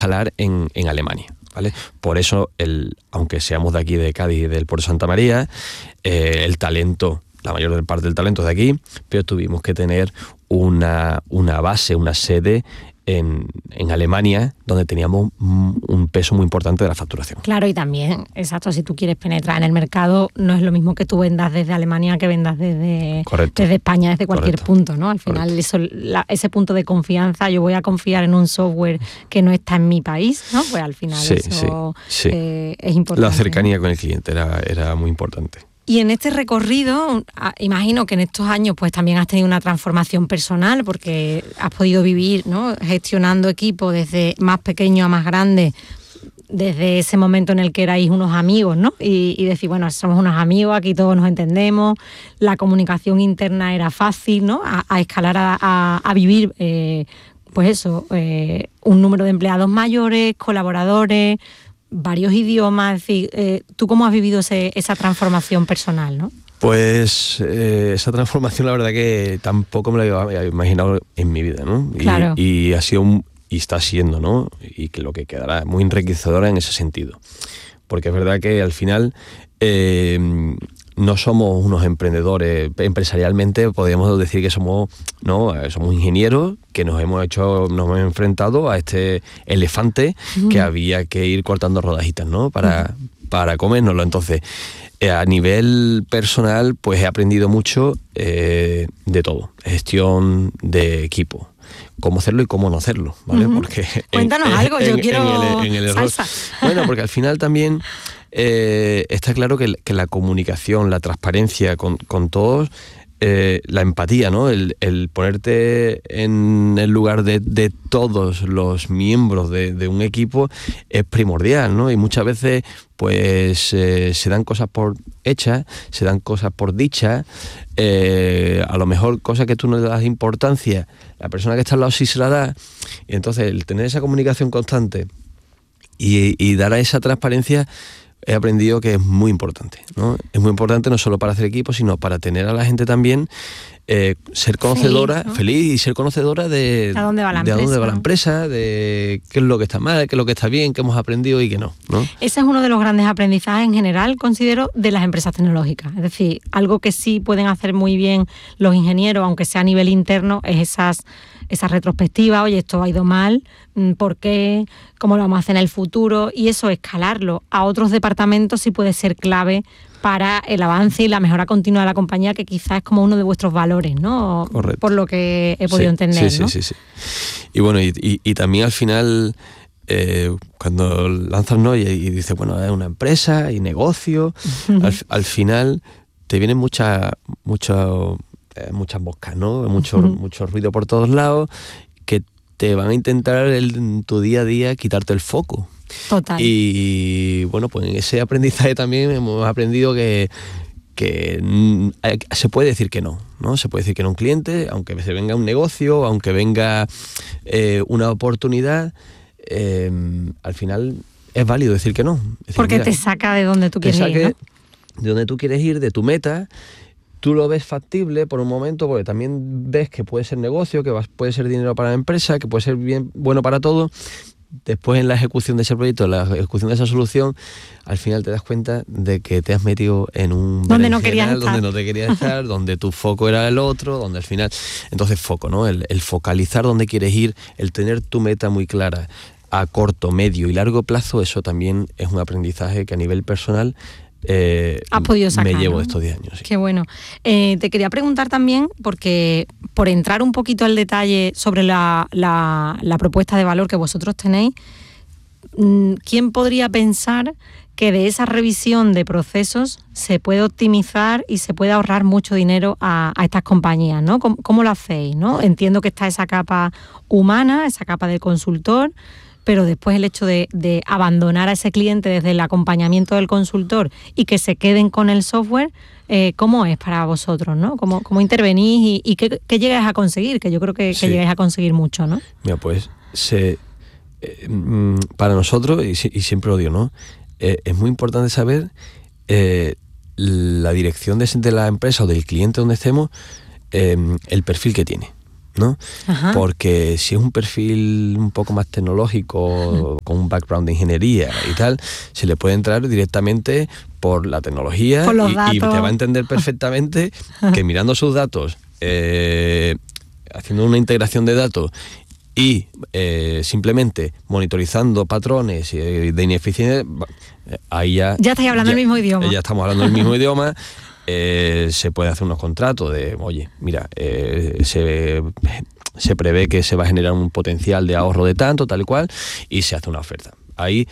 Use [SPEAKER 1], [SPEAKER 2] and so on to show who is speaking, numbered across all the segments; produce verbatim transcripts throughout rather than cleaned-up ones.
[SPEAKER 1] escalar en, en Alemania, ¿vale? Por eso, el, aunque seamos de aquí, de Cádiz, del puerto de Santa María, eh, el talento, la mayor parte del talento es de aquí, pero tuvimos que tener una, una base, una sede en, en Alemania, donde teníamos un peso muy importante de la facturación.
[SPEAKER 2] Claro, y también, exacto, si tú quieres penetrar en el mercado, no es lo mismo que tú vendas desde Alemania que vendas desde, desde España, desde cualquier Correcto. punto, ¿no? Al final, eso, la, ese punto de confianza, yo voy a confiar en un software que no está en mi país, ¿no? Pues al final
[SPEAKER 1] sí,
[SPEAKER 2] eso
[SPEAKER 1] sí, sí.
[SPEAKER 2] Eh, es importante.
[SPEAKER 1] La cercanía, ¿no?, con el cliente era, era muy importante.
[SPEAKER 2] Y en este recorrido, imagino que en estos años pues también has tenido una transformación personal, porque has podido vivir, ¿no?, gestionando equipos desde más pequeño a más grande, desde ese momento en el que erais unos amigos, ¿no? Y, y decir, bueno, somos unos amigos, aquí todos nos entendemos, la comunicación interna era fácil, ¿no?, a, a escalar a, a, a vivir, eh, pues eso, eh, un número de empleados mayores, colaboradores, varios idiomas. Es decir, eh, ¿tú cómo has vivido ese, esa transformación personal, no?
[SPEAKER 1] Pues eh, esa transformación, la verdad que tampoco me la había imaginado en mi vida, ¿no?
[SPEAKER 2] Claro.
[SPEAKER 1] Y, y ha sido un, y está siendo, ¿no? Y que lo que quedará muy enriquecedora en ese sentido. Porque es verdad que al final eh, no somos unos emprendedores. Empresarialmente podríamos decir que somos, ¿no?, somos ingenieros que nos hemos hecho, nos hemos enfrentado a este elefante uh-huh. que había que ir cortando rodajitas, ¿no?, para, uh-huh. para comérnoslo. Entonces, eh, a nivel personal, pues he aprendido mucho eh, de todo. Gestión de equipo. Cómo hacerlo y cómo no hacerlo, ¿vale?
[SPEAKER 2] Uh-huh.
[SPEAKER 1] Porque
[SPEAKER 2] Cuéntanos
[SPEAKER 1] en,
[SPEAKER 2] algo,
[SPEAKER 1] en,
[SPEAKER 2] yo
[SPEAKER 1] en,
[SPEAKER 2] quiero
[SPEAKER 1] en el, en el error.
[SPEAKER 2] salsa.
[SPEAKER 1] Bueno, porque al final también eh, está claro que, que la comunicación, la transparencia con, con todos, eh, la empatía, ¿no? El, el ponerte en el lugar de, de todos los miembros de, de un equipo es primordial, ¿no? Y muchas veces pues eh, se dan cosas por hechas, se dan cosas por dichas, eh, a lo mejor cosas que tú no le das importancia, la persona que está al lado sí se la da, y entonces el tener esa comunicación constante y, y dar a esa transparencia, he aprendido que es muy importante, ¿no? Es muy importante no solo para hacer equipo, sino para tener a la gente también eh, ser conocedora, feliz, ¿no? feliz y ser conocedora de
[SPEAKER 2] a dónde va la
[SPEAKER 1] de
[SPEAKER 2] empresa,
[SPEAKER 1] dónde va la
[SPEAKER 2] ¿no?
[SPEAKER 1] empresa, de qué es lo que está mal, qué es lo que está bien, qué hemos aprendido y qué no, ¿no?
[SPEAKER 2] Ese es uno de los grandes aprendizajes en general, considero, de las empresas tecnológicas. Es decir, algo que sí pueden hacer muy bien los ingenieros, aunque sea a nivel interno, es esas esa retrospectiva, oye, esto ha ido mal, ¿por qué? ¿Cómo lo vamos a hacer en el futuro? Y eso, escalarlo a otros departamentos sí puede ser clave para el avance y la mejora continua de la compañía, que quizás es como uno de vuestros valores, ¿no?
[SPEAKER 1] Correcto.
[SPEAKER 2] Por lo que he podido
[SPEAKER 1] sí,
[SPEAKER 2] entender,
[SPEAKER 1] sí,
[SPEAKER 2] ¿no?
[SPEAKER 1] Sí, sí, sí. Y bueno, y, y, y también al final, eh, cuando lanzas, ¿no?, y, y dices, bueno, es una empresa y negocio, uh-huh. al, al final te vienen muchas muchas muchas moscas, ¿no? Mucho, uh-huh. mucho ruido por todos lados, que te van a intentar el, en tu día a día quitarte el foco.
[SPEAKER 2] Total.
[SPEAKER 1] Y bueno, pues en ese aprendizaje también hemos aprendido que, que se puede decir que no, ¿no? Se puede decir que no a un cliente, aunque se venga un negocio, aunque venga eh, una oportunidad, eh, al final es válido decir que no. Decir,
[SPEAKER 2] porque
[SPEAKER 1] mira,
[SPEAKER 2] te saca de donde tú quieres
[SPEAKER 1] saque
[SPEAKER 2] ir, ¿no?
[SPEAKER 1] De donde tú quieres ir, de tu meta. Tú lo ves factible por un momento, porque también ves que puede ser negocio, que puede ser dinero para la empresa, que puede ser bien bueno para todo. Después, en la ejecución de ese proyecto, en la ejecución de esa solución, al final te das cuenta de que te has metido en un
[SPEAKER 2] donde no querías estar,
[SPEAKER 1] donde no te querías estar, donde tu foco era el otro, donde al final... Entonces, foco, ¿no? El, el focalizar dónde quieres ir, el tener tu meta muy clara a corto, medio y largo plazo, eso también es un aprendizaje que a nivel personal Eh,
[SPEAKER 2] Has podido sacar,
[SPEAKER 1] me llevo
[SPEAKER 2] ¿no?
[SPEAKER 1] estos diez años. Sí.
[SPEAKER 2] Qué bueno. Eh, te quería preguntar también, porque por entrar un poquito al detalle sobre la, la, la propuesta de valor que vosotros tenéis, ¿quién podría pensar que de esa revisión de procesos se puede optimizar y se puede ahorrar mucho dinero a, a estas compañías, ¿no? ¿Cómo, cómo lo hacéis, ¿no? Entiendo que está esa capa humana, esa capa del consultor, pero después el hecho de, de abandonar a ese cliente desde el acompañamiento del consultor y que se queden con el software, eh, ¿cómo es para vosotros, ¿no? ¿Cómo, cómo intervenís y, y qué, qué llegáis a conseguir? Que yo creo que,
[SPEAKER 1] sí.
[SPEAKER 2] que llegáis a conseguir mucho, ¿no?
[SPEAKER 1] Mira, pues se, eh, para nosotros, y, y siempre lo digo, ¿no? Eh, es muy importante saber eh, la dirección de, de la empresa o del cliente donde estemos, eh, el perfil que tiene. ¿no?
[SPEAKER 2] Ajá.
[SPEAKER 1] Porque si es un perfil un poco más tecnológico, con un background de ingeniería y tal, se le puede entrar directamente por la tecnología
[SPEAKER 2] por los
[SPEAKER 1] y, y te
[SPEAKER 2] datos.
[SPEAKER 1] va a entender perfectamente que mirando sus datos, eh, haciendo una integración de datos y eh, simplemente monitorizando patrones eh, de ineficiencia, ahí ya...
[SPEAKER 2] Ya estáis hablando
[SPEAKER 1] ya,
[SPEAKER 2] el mismo idioma.
[SPEAKER 1] Ya estamos hablando el mismo idioma. Eh, se puede hacer unos contratos de, oye, mira, eh, se, se prevé que se va a generar un potencial de ahorro de tanto, tal y cual, y se hace una oferta. Ahí,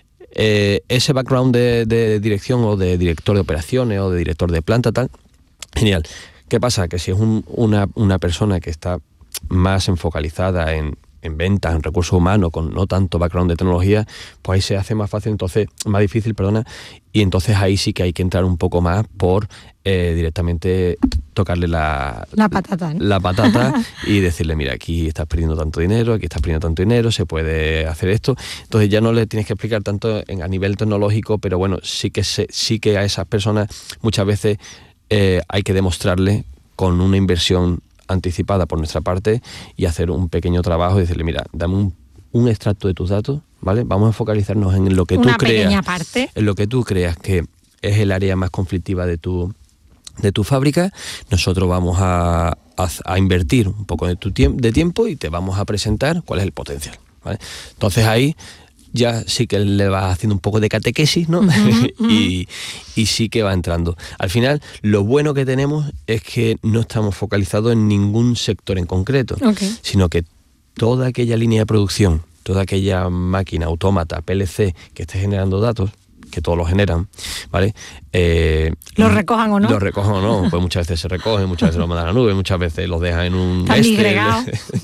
[SPEAKER 1] eh, ese background de, de dirección o de director de operaciones o de director de planta, tal, genial. ¿Qué pasa? Que si es un, una, una persona que está más enfocalizada en, en ventas, en recursos humanos, con no tanto background de tecnología, pues ahí se hace más fácil, entonces, más difícil, perdona, y entonces ahí sí que hay que entrar un poco más por eh, directamente tocarle la,
[SPEAKER 2] la patata, ¿no?
[SPEAKER 1] la patata y decirle, mira, aquí estás perdiendo tanto dinero, aquí estás perdiendo tanto dinero, se puede hacer esto. Entonces ya no le tienes que explicar tanto en, a nivel tecnológico, pero bueno, sí que, se, sí que a esas personas muchas veces eh, hay que demostrarle con una inversión anticipada por nuestra parte y hacer un pequeño trabajo y decirle, mira, dame un, un extracto de tus datos, ¿vale? Vamos a focalizarnos en lo que
[SPEAKER 2] Una
[SPEAKER 1] tú creas,
[SPEAKER 2] pequeña parte.
[SPEAKER 1] en lo que tú creas que es el área más conflictiva de tu de tu fábrica. Nosotros vamos a, a, a invertir un poco de tu tiemp- de tiempo y te vamos a presentar cuál es el potencial, ¿vale? Entonces ahí ya sí que le vas haciendo un poco de catequesis, ¿no?
[SPEAKER 2] Uh-huh, uh-huh.
[SPEAKER 1] y, y sí que va entrando. Al final, lo bueno que tenemos es que no estamos focalizados en ningún sector en concreto,
[SPEAKER 2] Okay.
[SPEAKER 1] sino que toda aquella línea de producción, toda aquella máquina, autómata, P L C que esté generando datos, que todos los generan, ¿vale? Eh,
[SPEAKER 2] ¿Los recojan o no?
[SPEAKER 1] Los recojan o no, pues muchas veces se recogen, muchas veces los mandan a la nube, muchas veces los dejan en un
[SPEAKER 2] Están disgregados.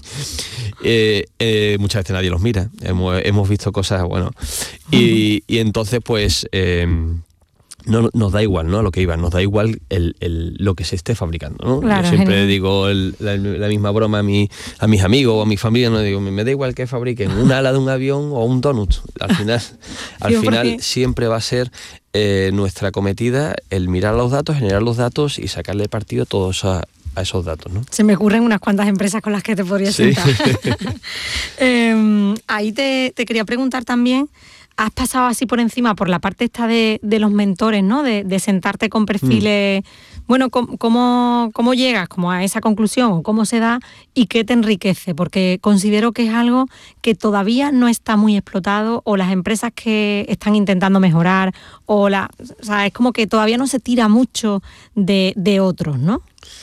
[SPEAKER 1] eh, eh, muchas veces nadie los mira. Hemos, hemos visto cosas, bueno, y, y entonces pues eh, no nos da igual, ¿no? A lo que iba, nos da igual el, el, lo que se esté fabricando, ¿no?
[SPEAKER 2] Claro,
[SPEAKER 1] yo siempre
[SPEAKER 2] genial.
[SPEAKER 1] digo el, la, la misma broma a, mi, a mis amigos o a mi familia, no digo, me da igual que fabriquen un ala de un avión o un donut. Al final, al final siempre va a ser eh, nuestra cometida el mirar los datos, generar los datos y sacarle partido a todos a, a esos datos, ¿no?
[SPEAKER 2] Se me ocurren unas cuantas empresas con las que te podrías
[SPEAKER 1] sí.
[SPEAKER 2] sentar. eh, ahí te, te quería preguntar también, has pasado así por encima por la parte esta de, de los mentores, ¿no? De, de sentarte con perfiles, mm. bueno, ¿cómo, cómo, ¿cómo llegas como a esa conclusión o cómo se da y qué te enriquece? Porque considero que es algo que todavía no está muy explotado, o las empresas que están intentando mejorar, o la, o sea, es como que todavía no se tira mucho de, de otros, ¿no?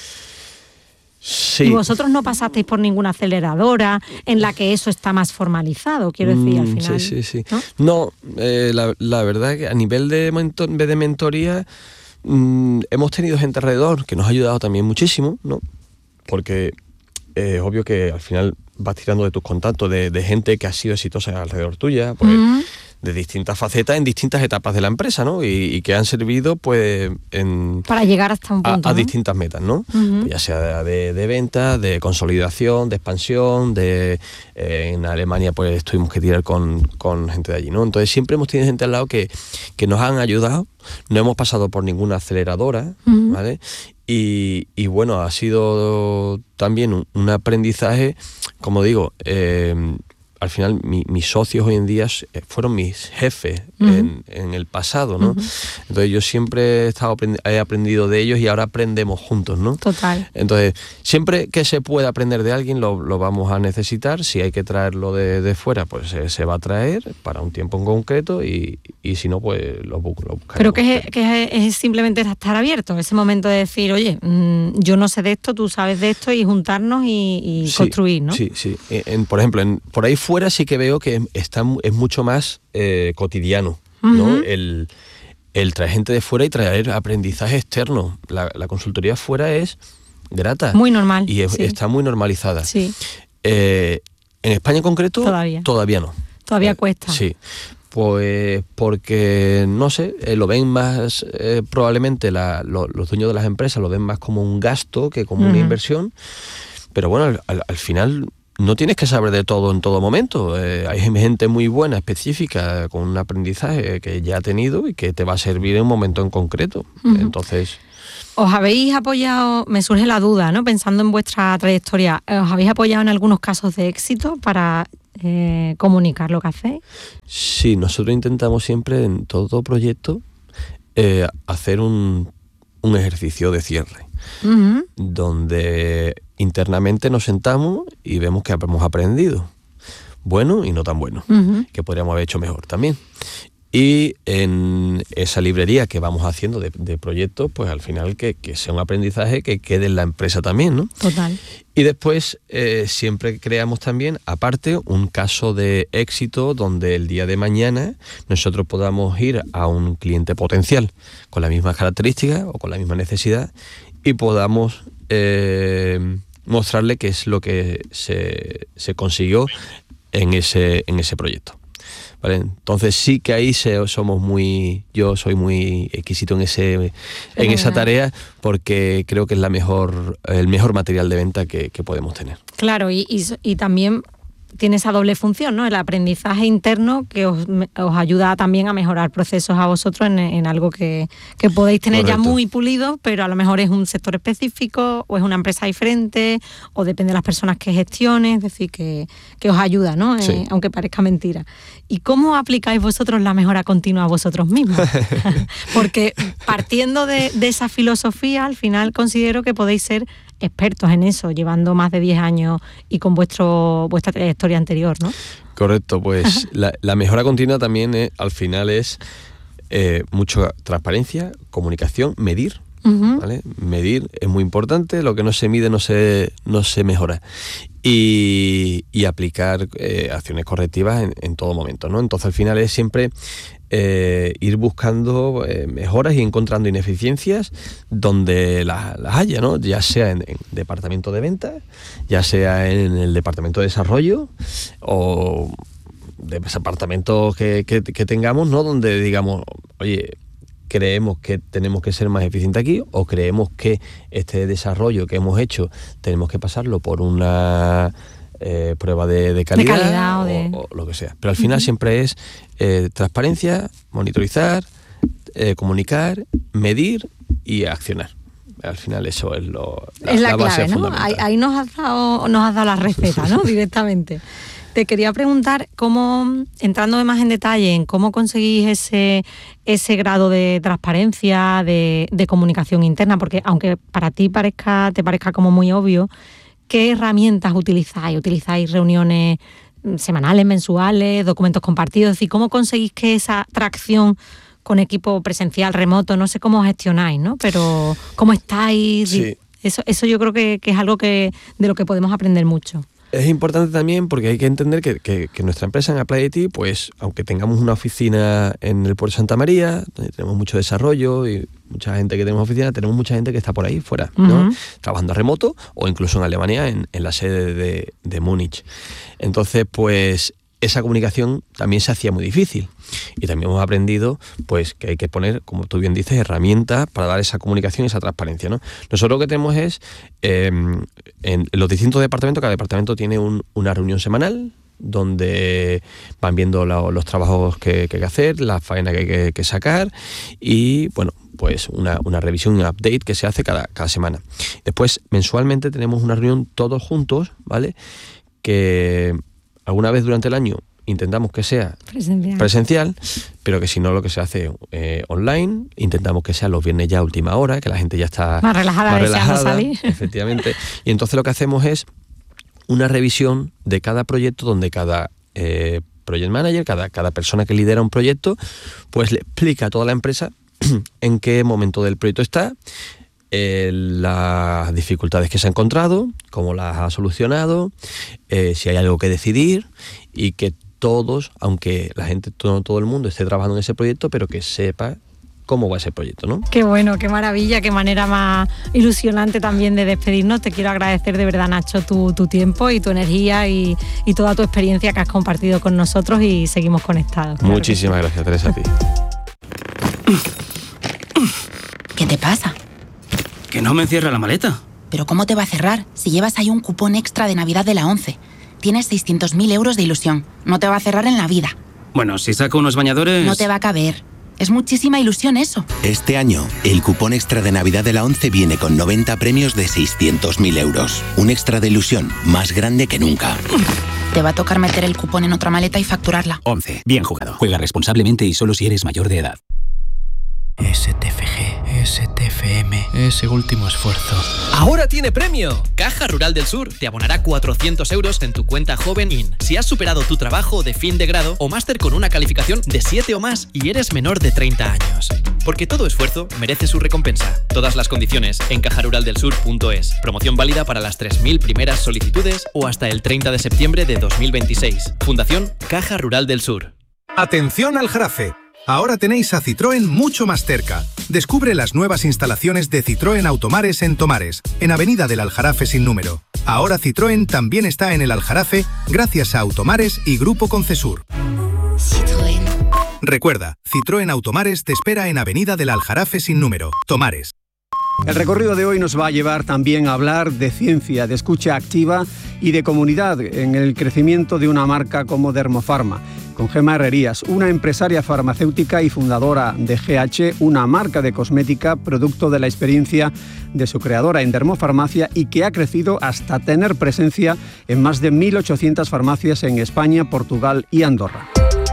[SPEAKER 1] Sí.
[SPEAKER 2] Y vosotros no pasasteis por ninguna aceleradora en la que eso está más formalizado, quiero decir, al final.
[SPEAKER 1] Sí, sí, sí. No, no eh, la, la verdad que a nivel de, mentor, de mentoría mmm, hemos tenido gente alrededor que nos ha ayudado también muchísimo, ¿no? Porque es eh, obvio que al final vas tirando de tus contactos, de, de gente que ha sido exitosa alrededor tuya, pues uh-huh. de distintas facetas en distintas etapas de la empresa, ¿no? Y, y que han servido, pues, en,
[SPEAKER 2] para llegar hasta un punto,
[SPEAKER 1] a, a
[SPEAKER 2] ¿no?
[SPEAKER 1] distintas metas, ¿no?
[SPEAKER 2] Uh-huh.
[SPEAKER 1] Pues ya sea de, de venta, de consolidación, de expansión, de eh, en Alemania, pues tuvimos que tirar con, con gente de allí, ¿no? Entonces siempre hemos tenido gente al lado que, que nos han ayudado, no hemos pasado por ninguna aceleradora, uh-huh. ¿vale? Y, y bueno, ha sido también un, un aprendizaje, como digo, eh, al final mi, mis socios hoy en día fueron mis jefes uh-huh. en, en el pasado, ¿no? Uh-huh. Entonces yo siempre he, estado, he aprendido de ellos y ahora aprendemos juntos, ¿no?
[SPEAKER 2] Total.
[SPEAKER 1] Entonces, siempre que se pueda aprender de alguien lo, lo vamos a necesitar. Si hay que traerlo de, de fuera, pues se, se va a traer para un tiempo en concreto y, y si no, pues lo, lo buscaremos.
[SPEAKER 2] Pero que, es, que es, es simplemente estar abierto, ese momento de decir, oye, mmm, yo no sé de esto, tú sabes de esto, y juntarnos y, y
[SPEAKER 1] sí,
[SPEAKER 2] construir, ¿no?
[SPEAKER 1] Sí, sí. En, por ejemplo, en, por ahí fuera sí que veo que está, es mucho más eh, cotidiano, uh-huh. ¿no? El, el traer gente de fuera y traer aprendizaje externo. La, la consultoría fuera es grata.
[SPEAKER 2] Muy normal.
[SPEAKER 1] Y es,
[SPEAKER 2] sí.
[SPEAKER 1] está muy normalizada.
[SPEAKER 2] Sí.
[SPEAKER 1] Eh, en España en concreto,
[SPEAKER 2] todavía,
[SPEAKER 1] todavía no.
[SPEAKER 2] Todavía eh, cuesta.
[SPEAKER 1] Sí. Pues porque, no sé, eh, lo ven más, eh, probablemente la, lo, los dueños de las empresas lo ven más como un gasto que como uh-huh. una inversión. Pero bueno, al, al, al final no tienes que saber de todo en todo momento. Eh, hay gente muy buena, específica, con un aprendizaje que ya ha tenido y que te va a servir en un momento en concreto. Uh-huh. Entonces...
[SPEAKER 2] ¿Os habéis apoyado, me surge la duda, ¿no? Pensando en vuestra trayectoria, ¿os habéis apoyado en algunos casos de éxito para eh, comunicar lo que hacéis?
[SPEAKER 1] Sí, nosotros intentamos siempre en todo proyecto eh, hacer un, un ejercicio de cierre, uh-huh. donde internamente nos sentamos y vemos que hemos aprendido, bueno y no tan bueno, uh-huh. que podríamos haber hecho mejor también. Y en esa librería que vamos haciendo de, de proyectos, pues al final que, que sea un aprendizaje que quede en la empresa también, ¿no?
[SPEAKER 2] Total.
[SPEAKER 1] Y después eh, siempre creamos también, aparte, un caso de éxito donde el día de mañana nosotros podamos ir a un cliente potencial con las mismas características o con la misma necesidad y podamos eh, mostrarle qué es lo que se, se consiguió en ese, en ese proyecto. ¿Vale? Entonces sí que ahí se, somos muy, yo soy muy exquisito en ese, en esa tarea porque creo que es la mejor, el mejor material de venta que, que podemos tener.
[SPEAKER 2] Claro, y, y, y también tiene esa doble función, ¿no? El aprendizaje interno que os, os ayuda también a mejorar procesos a vosotros en, en algo que, que podéis tener Correcto. Ya muy pulido, pero a lo mejor es un sector específico o es una empresa diferente o depende de las personas que gestiones, es decir, que, que os ayuda, ¿no? Sí. Eh, aunque parezca mentira. ¿Y cómo aplicáis vosotros la mejora continua a vosotros mismos? Porque partiendo de, de esa filosofía, al final considero que podéis ser expertos en eso, llevando más de diez años y con vuestro vuestra trayectoria anterior, ¿no?
[SPEAKER 1] Correcto, pues la, la mejora continua también es, al final es eh, mucha transparencia, comunicación, medir, uh-huh. ¿vale? Medir es muy importante, lo que no se mide no se, no se mejora. Y, y aplicar eh, acciones correctivas en, en todo momento, ¿no? Entonces al final es siempre eh, ir buscando eh, mejoras y encontrando ineficiencias donde las, las haya, ¿no? Ya sea en, en departamento de ventas, ya sea en el departamento de desarrollo o de departamentos que, que, que tengamos, ¿no? Donde digamos, oye, creemos que tenemos que ser más eficientes aquí o creemos que este desarrollo que hemos hecho tenemos que pasarlo por una eh, prueba de, de calidad,
[SPEAKER 2] de calidad o, de...
[SPEAKER 1] o, o lo que sea. Pero al final uh-huh. siempre es eh, transparencia, monitorizar, eh, comunicar, medir y accionar. Al final eso es, lo, la,
[SPEAKER 2] es la,
[SPEAKER 1] la base
[SPEAKER 2] clave, ¿no?
[SPEAKER 1] fundamental.
[SPEAKER 2] Ahí, ahí nos has dado, nos has dado la receta, ¿no? Directamente. Te quería preguntar cómo, entrando más en detalle en cómo conseguís ese, ese grado de transparencia, de, de comunicación interna, porque aunque para ti parezca, te parezca como muy obvio, ¿qué herramientas utilizáis? ¿Utilizáis reuniones semanales, mensuales, documentos compartidos? Es decir, ¿cómo conseguís que esa tracción con equipo presencial, remoto, no sé cómo gestionáis, ¿no? Pero ¿cómo estáis?
[SPEAKER 1] Sí.
[SPEAKER 2] Eso, eso yo creo que, que es algo que de lo que podemos aprender mucho.
[SPEAKER 1] Es importante también porque hay que entender que, que, que nuestra empresa en Apply I T, pues aunque tengamos una oficina en el puerto de Santa María, donde tenemos mucho desarrollo y mucha gente que tenemos oficina, tenemos mucha gente que está por ahí fuera, ¿no? Uh-huh. Trabajando remoto o incluso en Alemania, en, en la sede de, de Múnich. Entonces, pues esa comunicación también se hacía muy difícil. Y también hemos aprendido pues que hay que poner, como tú bien dices, herramientas para dar esa comunicación y esa transparencia, ¿no? Nosotros lo que tenemos es, eh, en los distintos departamentos, cada departamento tiene un, una reunión semanal donde van viendo la, los trabajos que, que hay que hacer, la faena que hay que, que sacar y, bueno, pues una, una revisión, un update que se hace cada, cada semana. Después, mensualmente tenemos una reunión todos juntos, ¿vale? Que alguna vez durante el año intentamos que sea presencial, presencial pero que si no lo que se hace eh, online, intentamos que sea los viernes ya a última hora, que la gente ya está
[SPEAKER 2] más relajada,
[SPEAKER 1] más relajada
[SPEAKER 2] salir.
[SPEAKER 1] Efectivamente. Y entonces lo que hacemos es una revisión de cada proyecto donde cada eh, project manager, cada, cada persona que lidera un proyecto, pues le explica a toda la empresa en qué momento del proyecto está, Eh, las dificultades que se ha encontrado, cómo las ha solucionado, eh, si hay algo que decidir y que todos, aunque la gente, todo, todo el mundo esté trabajando en ese proyecto, pero que sepa cómo va ese proyecto, ¿no?
[SPEAKER 2] Qué bueno, qué maravilla, qué manera más ilusionante también de despedirnos. Te quiero agradecer de verdad, Nacho, tu, tu tiempo y tu energía y, y toda tu experiencia que has compartido con nosotros y seguimos conectados. Claro.
[SPEAKER 1] Muchísimas gracias, Teresa, a ti.
[SPEAKER 3] ¿Qué te pasa?
[SPEAKER 4] Que no me cierra la maleta.
[SPEAKER 3] ¿Pero cómo te va a cerrar si llevas ahí un cupón extra de Navidad de la ONCE? Tienes seiscientos mil euros de ilusión. No te va a cerrar en la vida.
[SPEAKER 4] Bueno, si saco unos bañadores...
[SPEAKER 3] No te va a caber. Es muchísima ilusión eso.
[SPEAKER 5] Este año, el cupón extra de Navidad de la ONCE viene con noventa premios de seiscientos mil euros. Un extra de ilusión más grande que nunca.
[SPEAKER 3] Te va a tocar meter el cupón en otra maleta y facturarla.
[SPEAKER 6] ONCE. Bien jugado. Juega responsablemente y solo si eres mayor de edad.
[SPEAKER 7] S T F G, S T F M, ese último esfuerzo.
[SPEAKER 8] ¡Ahora tiene premio! Caja Rural del Sur te abonará cuatrocientos euros en tu cuenta Joven In si has superado tu trabajo de fin de grado o máster con una calificación de siete o más y eres menor de treinta años. Porque todo esfuerzo merece su recompensa. Todas las condiciones en caja rural del sur punto es. Promoción válida para las tres mil primeras solicitudes o hasta el treinta de septiembre de dos mil veintiséis. Fundación Caja Rural del Sur.
[SPEAKER 9] Atención al Jarafe. Ahora tenéis a Citroën mucho más cerca. Descubre las nuevas instalaciones de Citroën Automares en Tomares, en Avenida del Aljarafe sin número. Ahora Citroën también está en el Aljarafe gracias a Automares y Grupo Concesur.
[SPEAKER 3] Citroën.
[SPEAKER 9] Recuerda, Citroën Automares te espera en Avenida del Aljarafe sin número, Tomares.
[SPEAKER 10] El recorrido de hoy nos va a llevar también a hablar de ciencia, de escucha activa y de comunidad en el crecimiento de una marca como Dermofarma. Con Gemma Herrerías, una empresaria farmacéutica y fundadora de G H, una marca de cosmética producto de la experiencia de su creadora en dermofarmacia y que ha crecido hasta tener presencia en más de mil ochocientas farmacias en España, Portugal y Andorra.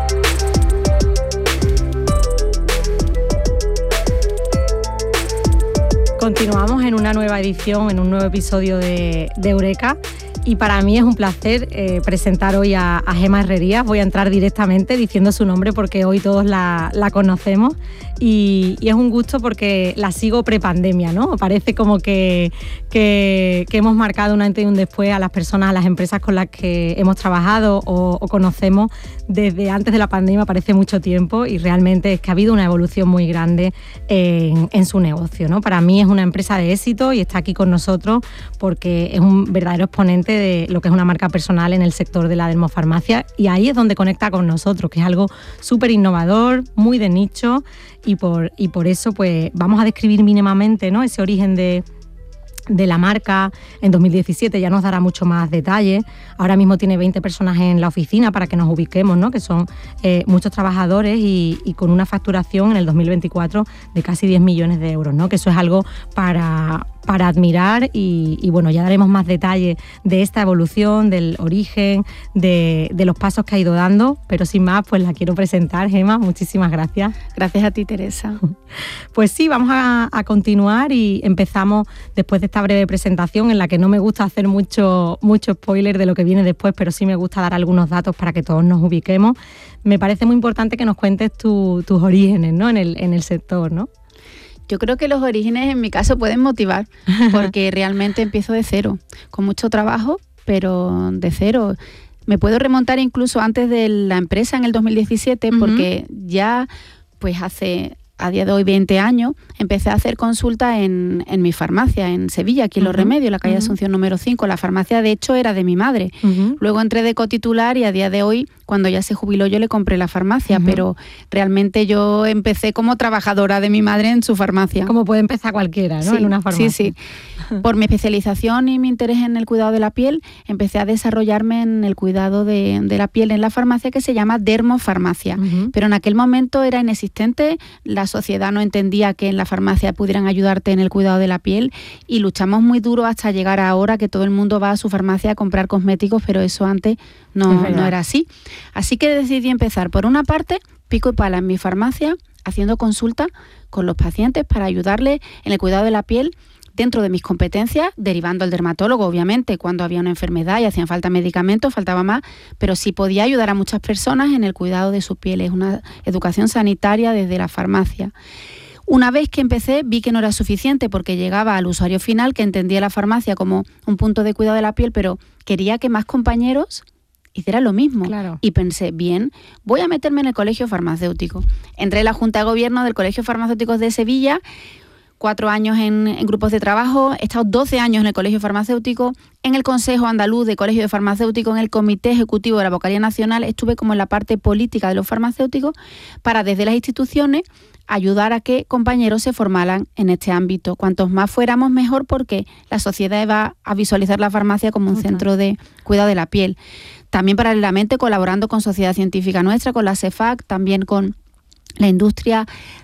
[SPEAKER 2] Continuamos en una nueva edición, en un nuevo episodio de, de Eureka. Y para mí es un placer eh, presentar hoy a, a Gemma Herrerías. Voy a entrar directamente diciendo su nombre porque hoy todos la, la conocemos y, y es un gusto porque la sigo prepandemia, ¿no? Parece como que, que, que hemos marcado un antes y un después a las personas, a las empresas con las que hemos trabajado o, o conocemos desde antes de la pandemia, parece mucho tiempo y realmente es que ha habido una evolución muy grande en, en su negocio, ¿no? Para mí es una empresa de éxito y está aquí con nosotros porque es un verdadero exponente de lo que es una marca personal en el sector de la dermofarmacia y ahí es donde conecta con nosotros, que es algo súper innovador, muy de nicho y por, y por eso pues vamos a describir mínimamente, ¿no?, ese origen de, de la marca. En dos mil diecisiete ya nos dará mucho más detalle. Ahora mismo tiene veinte personas en la oficina para que nos ubiquemos, ¿no?, que son eh, muchos trabajadores y, y con una facturación en el dos mil veinticuatro de casi diez millones de euros, ¿no?, que eso es algo para... para admirar y, y bueno, ya daremos más detalle de esta evolución, del origen, de, de los pasos que ha ido dando, pero sin más, pues la quiero presentar. Gemma, muchísimas gracias.
[SPEAKER 11] Gracias a ti, Teresa.
[SPEAKER 2] Pues sí, vamos a, a continuar y empezamos después de esta breve presentación en la que no me gusta hacer mucho, mucho spoiler de lo que viene después, pero sí me gusta dar algunos datos para que todos nos ubiquemos. Me parece muy importante que nos cuentes tu, tus orígenes, ¿no?, en el, en el sector, ¿no?
[SPEAKER 11] Yo creo que los orígenes en mi caso pueden motivar, porque realmente empiezo de cero, con mucho trabajo, pero de cero. Me puedo remontar incluso antes de la empresa en el dos mil diecisiete, porque uh-huh. ya pues hace... a día de hoy veinte años, empecé a hacer consulta en, en mi farmacia, en Sevilla, aquí en Los uh-huh. Remedios, la calle uh-huh. Asunción número cinco. La farmacia, de hecho, era de mi madre. Uh-huh. Luego entré de cotitular y a día de hoy, cuando ya se jubiló, yo le compré la farmacia, uh-huh. pero realmente yo empecé como trabajadora de mi madre en su farmacia.
[SPEAKER 2] Como puede empezar cualquiera, ¿no?,
[SPEAKER 11] sí,
[SPEAKER 2] en una farmacia.
[SPEAKER 11] Sí, sí. Por mi especialización y mi interés en el cuidado de la piel, empecé a desarrollarme en el cuidado de, de la piel en la farmacia, que se llama dermofarmacia. Uh-huh. Pero en aquel momento era inexistente, la sociedad no entendía que en la farmacia pudieran ayudarte en el cuidado de la piel y luchamos muy duro hasta llegar a ahora que todo el mundo va a su farmacia a comprar cosméticos, pero eso antes no, no era así. Así que decidí empezar por una parte, pico y pala en mi farmacia, haciendo consulta con los pacientes para ayudarles en el cuidado de la piel dentro de mis competencias, derivando al dermatólogo, obviamente, cuando había una enfermedad y hacían falta medicamentos, faltaba más, pero sí podía ayudar a muchas personas en el cuidado de su piel. Es una educación sanitaria desde la farmacia. Una vez que empecé, vi que no era suficiente porque llegaba al usuario final que entendía la farmacia como un punto de cuidado de la piel, pero quería que más compañeros hicieran lo mismo. Claro. Y pensé, bien, voy a meterme en el colegio farmacéutico. Entré en la Junta de Gobierno del Colegio Farmacéutico de Sevilla, cuatro años en, en grupos de trabajo, he estado doce años en el Colegio Farmacéutico, en el Consejo Andaluz de Colegio de Farmacéuticos, en el Comité Ejecutivo de la Vocalía Nacional, estuve como en la parte política de los farmacéuticos para desde las instituciones ayudar a que compañeros se formaran en este ámbito. Cuantos más fuéramos, mejor, porque la sociedad va a visualizar la farmacia como un okay. centro de cuidado de la piel. También paralelamente colaborando con Sociedad Científica Nuestra, con la CEFAC, también con la industria,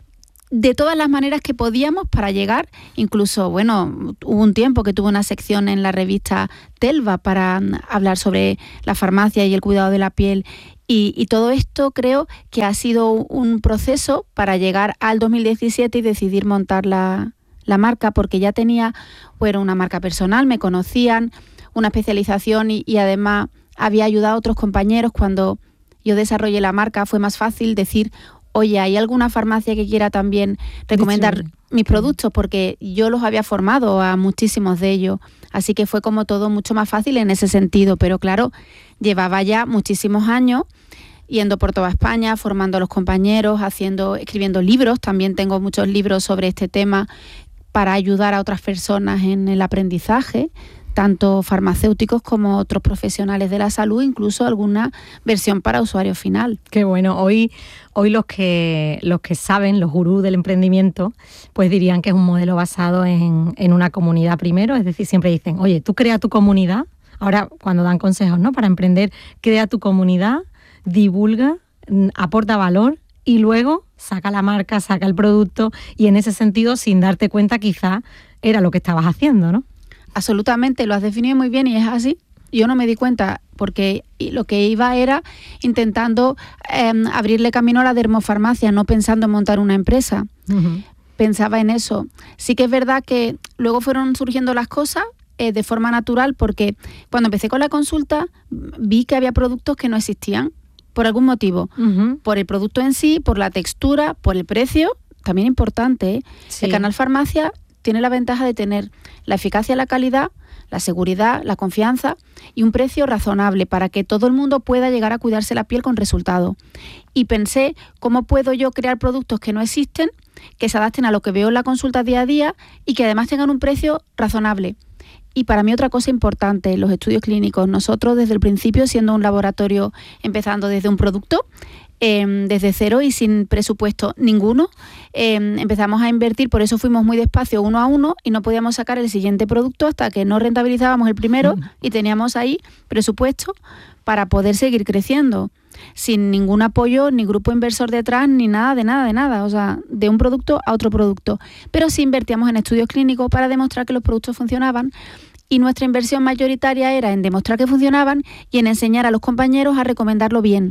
[SPEAKER 11] de todas las maneras que podíamos para llegar. Incluso, bueno, hubo un tiempo que tuve una sección en la revista Telva para hablar sobre la farmacia y el cuidado de la piel. Y, y todo esto creo que ha sido un proceso para llegar al dos mil diecisiete y decidir montar la, la marca, porque ya tenía, bueno, una marca personal, me conocían, una especialización y, y además había ayudado a otros compañeros. Cuando yo desarrollé la marca fue más fácil decir, oye, ¿hay alguna farmacia que quiera también recomendar mis productos? Porque yo los había formado a muchísimos de ellos. Así que fue como todo mucho más fácil en ese sentido. Pero claro, llevaba ya muchísimos años yendo por toda España, formando a los compañeros, haciendo, escribiendo libros. También tengo muchos libros sobre este tema para ayudar a otras personas en el aprendizaje, tanto farmacéuticos como otros profesionales de la salud, incluso alguna versión para usuario final.
[SPEAKER 2] Qué bueno. Hoy, hoy los que los que saben, los gurús del emprendimiento, pues dirían que es un modelo basado en, en una comunidad primero. Es decir, siempre dicen, oye, tú crea tu comunidad. Ahora, cuando dan consejos, ¿no?, para emprender, crea tu comunidad, divulga, aporta valor y luego saca la marca, saca el producto, y en ese sentido, sin darte cuenta, quizá era lo que estabas haciendo, ¿no?
[SPEAKER 11] Absolutamente, lo has definido muy bien y es así. Yo no me di cuenta porque lo que iba era intentando eh, abrirle camino a la dermofarmacia, no pensando en montar una empresa. Uh-huh. Pensaba en eso. Sí que es verdad que luego fueron surgiendo las cosas eh, de forma natural, porque cuando empecé con la consulta vi que había productos que no existían por algún motivo. Uh-huh. Por el producto en sí, por la textura, por el precio, también importante, ¿eh? Sí. El Canal Farmacia tiene la ventaja de tener la eficacia, la calidad, la seguridad, la confianza y un precio razonable para que todo el mundo pueda llegar a cuidarse la piel con resultado. Y pensé, ¿cómo puedo yo crear productos que no existen, que se adapten a lo que veo en la consulta día a día y que además tengan un precio razonable? Y para mí otra cosa importante, los estudios clínicos. Nosotros desde el principio, siendo un laboratorio, empezando desde un producto, Eh, desde cero y sin presupuesto ninguno, eh, empezamos a invertir, por eso fuimos muy despacio uno a uno y no podíamos sacar el siguiente producto hasta que no rentabilizábamos el primero y teníamos ahí presupuesto para poder seguir creciendo, sin ningún apoyo, ni grupo inversor detrás, ni nada de nada de nada, o sea, de un producto a otro producto. Pero sí invertíamos en estudios clínicos para demostrar que los productos funcionaban. Y nuestra inversión mayoritaria era en demostrar que funcionaban y en enseñar a los compañeros a recomendarlo bien.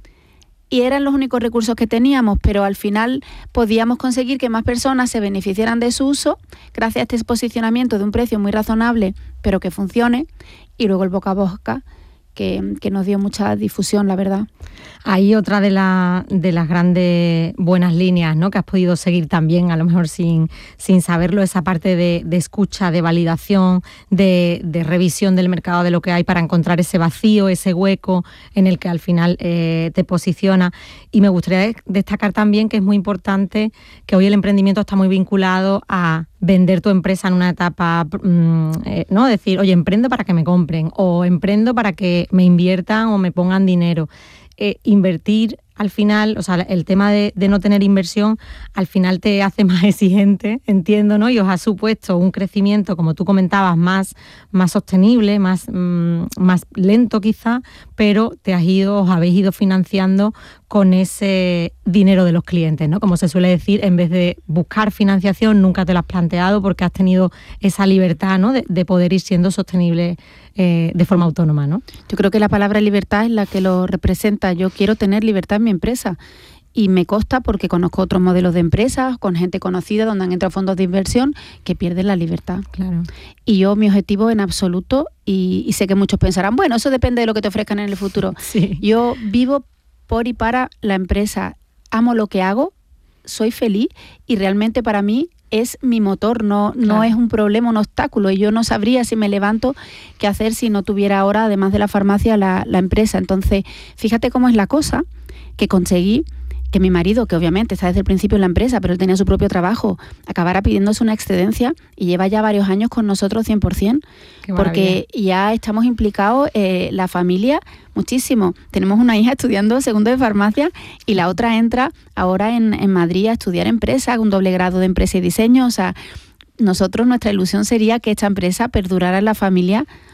[SPEAKER 11] Y eran los únicos recursos que teníamos, pero al final podíamos conseguir que más personas se beneficiaran de su uso gracias a este posicionamiento de un precio muy razonable, pero que funcione, y luego el boca a boca, que, que nos dio mucha difusión, la verdad.
[SPEAKER 2] Ahí otra de, la, de las grandes buenas líneas, ¿no?, que has podido seguir también, a lo mejor sin, sin saberlo, esa parte de, de escucha, de validación, de, de revisión del mercado, de lo que hay para encontrar ese vacío, ese hueco en el que al final eh, te posiciona. Y me gustaría destacar también que es muy importante que hoy el emprendimiento está muy vinculado a vender tu empresa en una etapa, eh, ¿no? Decir, oye, emprendo para que me compren, o emprendo para que me inviertan o me pongan dinero. Eh, invertir al final, o sea, el tema de, de no tener inversión al final te hace más exigente, entiendo, ¿no? Y os ha supuesto un crecimiento, como tú comentabas, más, más sostenible, más, mmm, más lento quizá, pero te has ido, os habéis ido financiando con ese dinero de los clientes, ¿no? Como se suele decir, en vez de buscar financiación, nunca te lo has planteado porque has tenido esa libertad, ¿no?, de, de poder ir siendo sostenible eh, de forma autónoma, ¿no?
[SPEAKER 11] Yo creo que la palabra libertad es la que lo representa. Yo quiero tener libertad en mi empresa y me consta porque conozco otros modelos de empresas con gente conocida donde han entrado fondos de inversión que pierden la libertad.
[SPEAKER 2] Claro.
[SPEAKER 11] Y yo, mi objetivo en absoluto, y, y sé que muchos pensarán, bueno, eso depende de lo que te ofrezcan en el futuro.
[SPEAKER 2] Sí.
[SPEAKER 11] Yo vivo por y para la empresa, amo lo que hago, soy feliz y realmente para mí es mi motor, no, no claro. es un problema, un obstáculo, y yo no sabría si me levanto qué hacer si no tuviera ahora, además de la farmacia, la, la empresa. Entonces, fíjate cómo es la cosa, que conseguí que mi marido, que obviamente está desde el principio en la empresa, pero él tenía su propio trabajo, acabara pidiéndose una excedencia y lleva ya varios años con nosotros cien por ciento, porque ya estamos implicados, eh, la familia, muchísimo. Tenemos una hija estudiando segundo de farmacia y la otra entra ahora en, en Madrid a estudiar empresa, un doble grado de empresa y diseño. O sea, nosotros, nuestra ilusión sería que esta empresa perdurara en la familia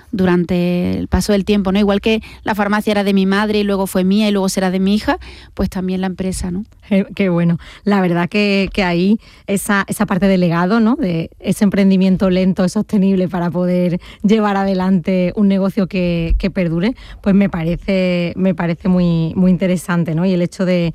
[SPEAKER 11] durante el paso del tiempo, ¿no? Igual que la farmacia era de mi madre y luego fue mía y luego será de mi hija, pues también la empresa, ¿no?
[SPEAKER 2] Qué, qué bueno. La verdad que, que ahí esa, esa parte de legado, ¿no? De ese emprendimiento lento y sostenible para poder llevar adelante un negocio que, que perdure, pues me parece, me parece muy, muy interesante, ¿no? Y el hecho de,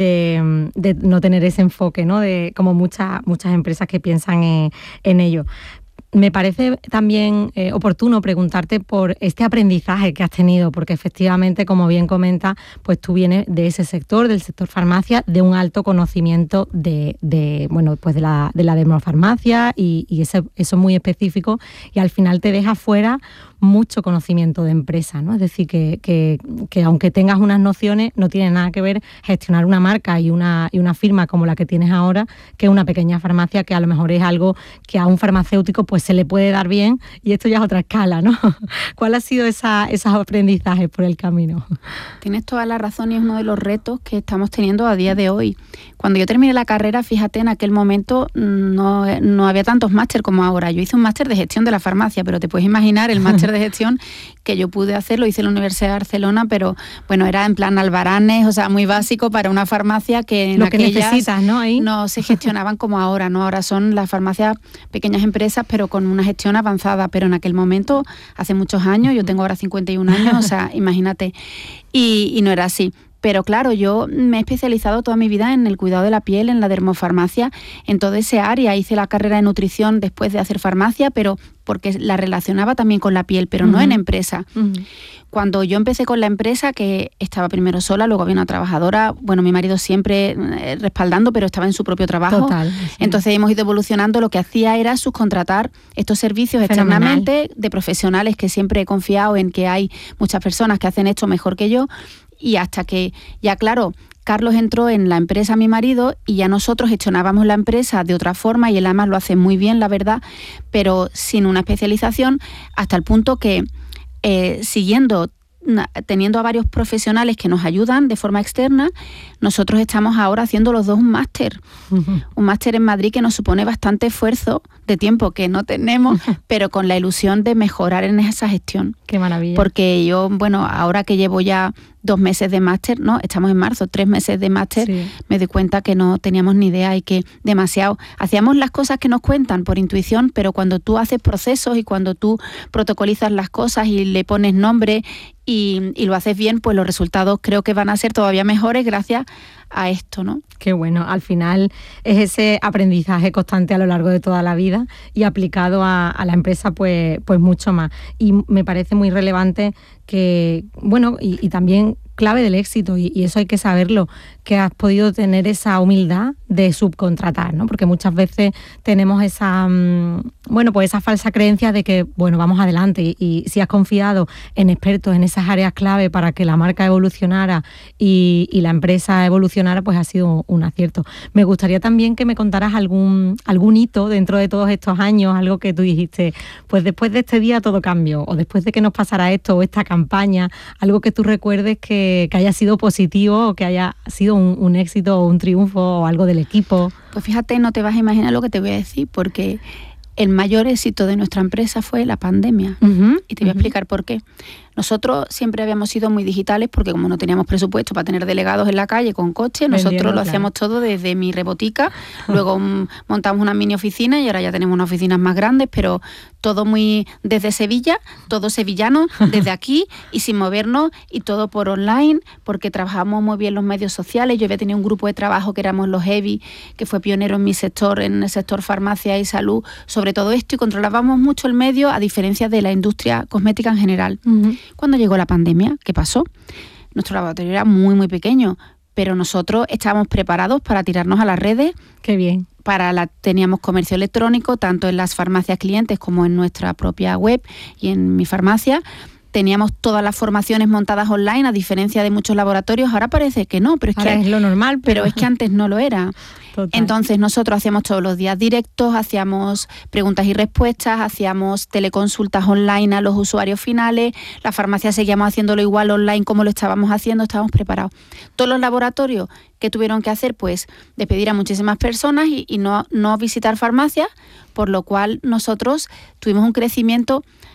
[SPEAKER 2] de, de no tener ese enfoque, ¿no? De como muchas, muchas empresas que piensan en, en ello. Me parece también eh, oportuno preguntarte por este aprendizaje que has tenido, porque efectivamente, como bien comenta, pues tú vienes de ese sector, del sector farmacia, de un alto conocimiento de, de bueno, pues de la, de la dermofarmacia y, y ese, eso es muy específico y al final te deja fuera mucho conocimiento de empresa, ¿no? Es decir, que, que, que aunque tengas unas nociones, no tiene nada que ver gestionar una marca y una, y una firma como la que tienes ahora, que una pequeña farmacia, que a lo mejor es algo que a un farmacéutico pues se le puede dar bien y esto ya es otra escala, ¿no? ¿Cuál ha sido esa, esos aprendizajes por el camino?
[SPEAKER 11] Tienes toda la razón y es uno de los retos que estamos teniendo a día de hoy. Cuando yo terminé la carrera, fíjate, en aquel momento no, no había tantos máster como ahora. Yo hice un máster de gestión de la farmacia, pero te puedes imaginar el máster de gestión que yo pude hacer, lo hice en la Universidad de Barcelona, pero bueno, era en plan albaranes, o sea, muy básico para una farmacia que en
[SPEAKER 2] lo que
[SPEAKER 11] aquellas
[SPEAKER 2] necesitas, ¿no? Ahí.
[SPEAKER 11] No se gestionaban como ahora, ¿no? Ahora son las farmacias pequeñas empresas, pero con una gestión avanzada, pero en aquel momento, hace muchos años, yo tengo ahora cincuenta y un años, o sea, imagínate, y, y no era así. Pero claro, yo me he especializado toda mi vida en el cuidado de la piel, en la dermofarmacia, en toda esa área. Hice la carrera de nutrición después de hacer farmacia, pero porque la relacionaba también con la piel, pero uh-huh. no en empresa. Uh-huh. Cuando yo empecé con la empresa, que estaba primero sola, luego había una trabajadora, bueno, mi marido siempre eh, respaldando, pero estaba en su propio trabajo.
[SPEAKER 2] Total, sí.
[SPEAKER 11] Entonces hemos ido evolucionando, lo que hacía era subcontratar estos servicios
[SPEAKER 2] Fenomenal.
[SPEAKER 11] externamente de profesionales que siempre he confiado en que hay muchas personas que hacen esto mejor que yo. Y hasta que, ya claro, Carlos entró en la empresa, mi marido, y ya nosotros gestionábamos la empresa de otra forma y él además lo hace muy bien, la verdad, pero sin una especialización, hasta el punto que eh, siguiendo, teniendo a varios profesionales que nos ayudan de forma externa, nosotros estamos ahora haciendo los dos un máster, uh-huh. un máster en Madrid que nos supone bastante esfuerzo de tiempo que no tenemos, pero con la ilusión de mejorar en esa gestión.
[SPEAKER 2] Qué maravilla.
[SPEAKER 11] Porque yo, bueno, ahora que llevo ya dos meses de máster, ¿no? Estamos en marzo, tres meses de máster, sí. me doy cuenta que no teníamos ni idea y que demasiado... Hacíamos las cosas que nos cuentan por intuición, pero cuando tú haces procesos y cuando tú protocolizas las cosas y le pones nombre y, y lo haces bien, pues los resultados creo que van a ser todavía mejores gracias a esto, ¿no?
[SPEAKER 2] Qué bueno, al final es ese aprendizaje constante a lo largo de toda la vida y aplicado a, a la empresa pues, pues mucho más. Y me parece muy relevante que, bueno, y, y también clave del éxito, y, y eso hay que saberlo, que has podido tener esa humildad de subcontratar, ¿no? Porque muchas veces tenemos esa, mmm, bueno, pues esa falsa creencia de que, bueno, vamos adelante, y, y si has confiado en expertos en esas áreas clave para que la marca evolucionara y, y la empresa evolucionara, pues ha sido un acierto. Me gustaría también que me contaras algún, algún hito dentro de todos estos años, algo que tú dijiste, pues después de este día todo cambió, o después de que nos pasara esto o esta campaña, algo que tú recuerdes que que haya sido positivo o que haya sido un, un éxito o un triunfo o algo del equipo.
[SPEAKER 11] Pues fíjate, no te vas a imaginar lo que te voy a decir, porque el mayor éxito de nuestra empresa fue la pandemia. Uh-huh, y te voy uh-huh. a explicar por qué. Nosotros siempre habíamos sido muy digitales porque como no teníamos presupuesto para tener delegados en la calle con coche, nosotros Vendiendo, lo claro. hacíamos todo desde mi rebotica, luego um, montamos una mini oficina y ahora ya tenemos unas oficinas más grandes, pero todo muy desde Sevilla, todo sevillano, desde aquí y sin movernos y todo por online porque trabajamos muy bien los medios sociales. Yo había tenido un grupo de trabajo que éramos los Heavy, que fue pionero en mi sector, en el sector farmacia y salud, sobre todo esto y controlábamos mucho el medio a diferencia de la industria cosmética en general. Uh-huh. Cuando llegó la pandemia, ¿qué pasó? Nuestro laboratorio era muy, muy pequeño, pero nosotros estábamos preparados para tirarnos a las redes.
[SPEAKER 2] ¡Qué bien!
[SPEAKER 11] Para la, teníamos comercio electrónico, tanto en las farmacias clientes como en nuestra propia web y en mi farmacia. Teníamos todas las formaciones montadas online, a diferencia de muchos laboratorios. Ahora parece que no, pero es
[SPEAKER 2] Ahora
[SPEAKER 11] que
[SPEAKER 2] es lo normal, pero...
[SPEAKER 11] pero es que antes no lo era.
[SPEAKER 2] Total.
[SPEAKER 11] Entonces nosotros hacíamos todos los días directos, hacíamos preguntas y respuestas, hacíamos teleconsultas online a los usuarios finales, la farmacia seguíamos haciéndolo igual online como lo estábamos haciendo, estábamos preparados. Todos los laboratorios que tuvieron que hacer, pues despedir a muchísimas personas y, y no, no visitar farmacias, por lo cual nosotros tuvimos un crecimiento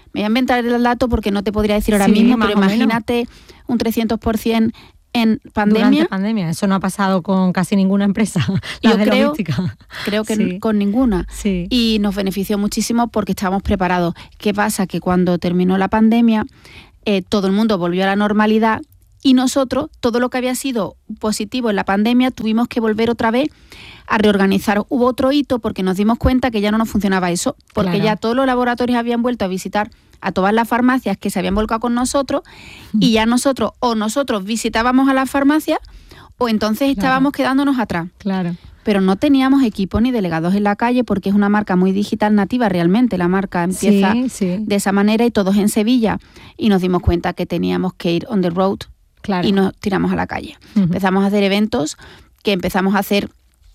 [SPEAKER 11] me voy a inventar el dato porque no te podría decir ahora
[SPEAKER 2] Sí,
[SPEAKER 11] mismo,
[SPEAKER 2] más
[SPEAKER 11] pero
[SPEAKER 2] o menos.
[SPEAKER 11] imagínate un trescientos por ciento en pandemia.
[SPEAKER 2] Durante pandemia, eso no ha pasado con casi ninguna empresa. La
[SPEAKER 11] Yo
[SPEAKER 2] de
[SPEAKER 11] creo,
[SPEAKER 2] logística.
[SPEAKER 11] creo que
[SPEAKER 2] Sí.
[SPEAKER 11] con ninguna.
[SPEAKER 2] Sí.
[SPEAKER 11] Y nos benefició muchísimo porque estábamos preparados. ¿Qué pasa? Que cuando terminó la pandemia, eh, todo el mundo volvió a la normalidad y nosotros, todo lo que había sido positivo en la pandemia, tuvimos que volver otra vez a reorganizar. Hubo otro hito porque nos dimos cuenta que ya no nos funcionaba eso, porque
[SPEAKER 2] Claro.
[SPEAKER 11] ya todos los laboratorios habían vuelto a visitar a todas las farmacias que se habían volcado con nosotros y ya nosotros o nosotros visitábamos a las farmacias o entonces estábamos quedándonos atrás.
[SPEAKER 2] Claro.
[SPEAKER 11] Pero no teníamos equipo ni delegados en la calle porque es una marca muy digital nativa realmente. La marca empieza
[SPEAKER 2] Sí, sí.
[SPEAKER 11] de esa manera y todos en Sevilla. Y nos dimos cuenta que teníamos que ir on the road
[SPEAKER 2] Claro.
[SPEAKER 11] y nos tiramos a la calle.
[SPEAKER 2] Ujú.
[SPEAKER 11] Empezamos a hacer eventos que empezamos a hacer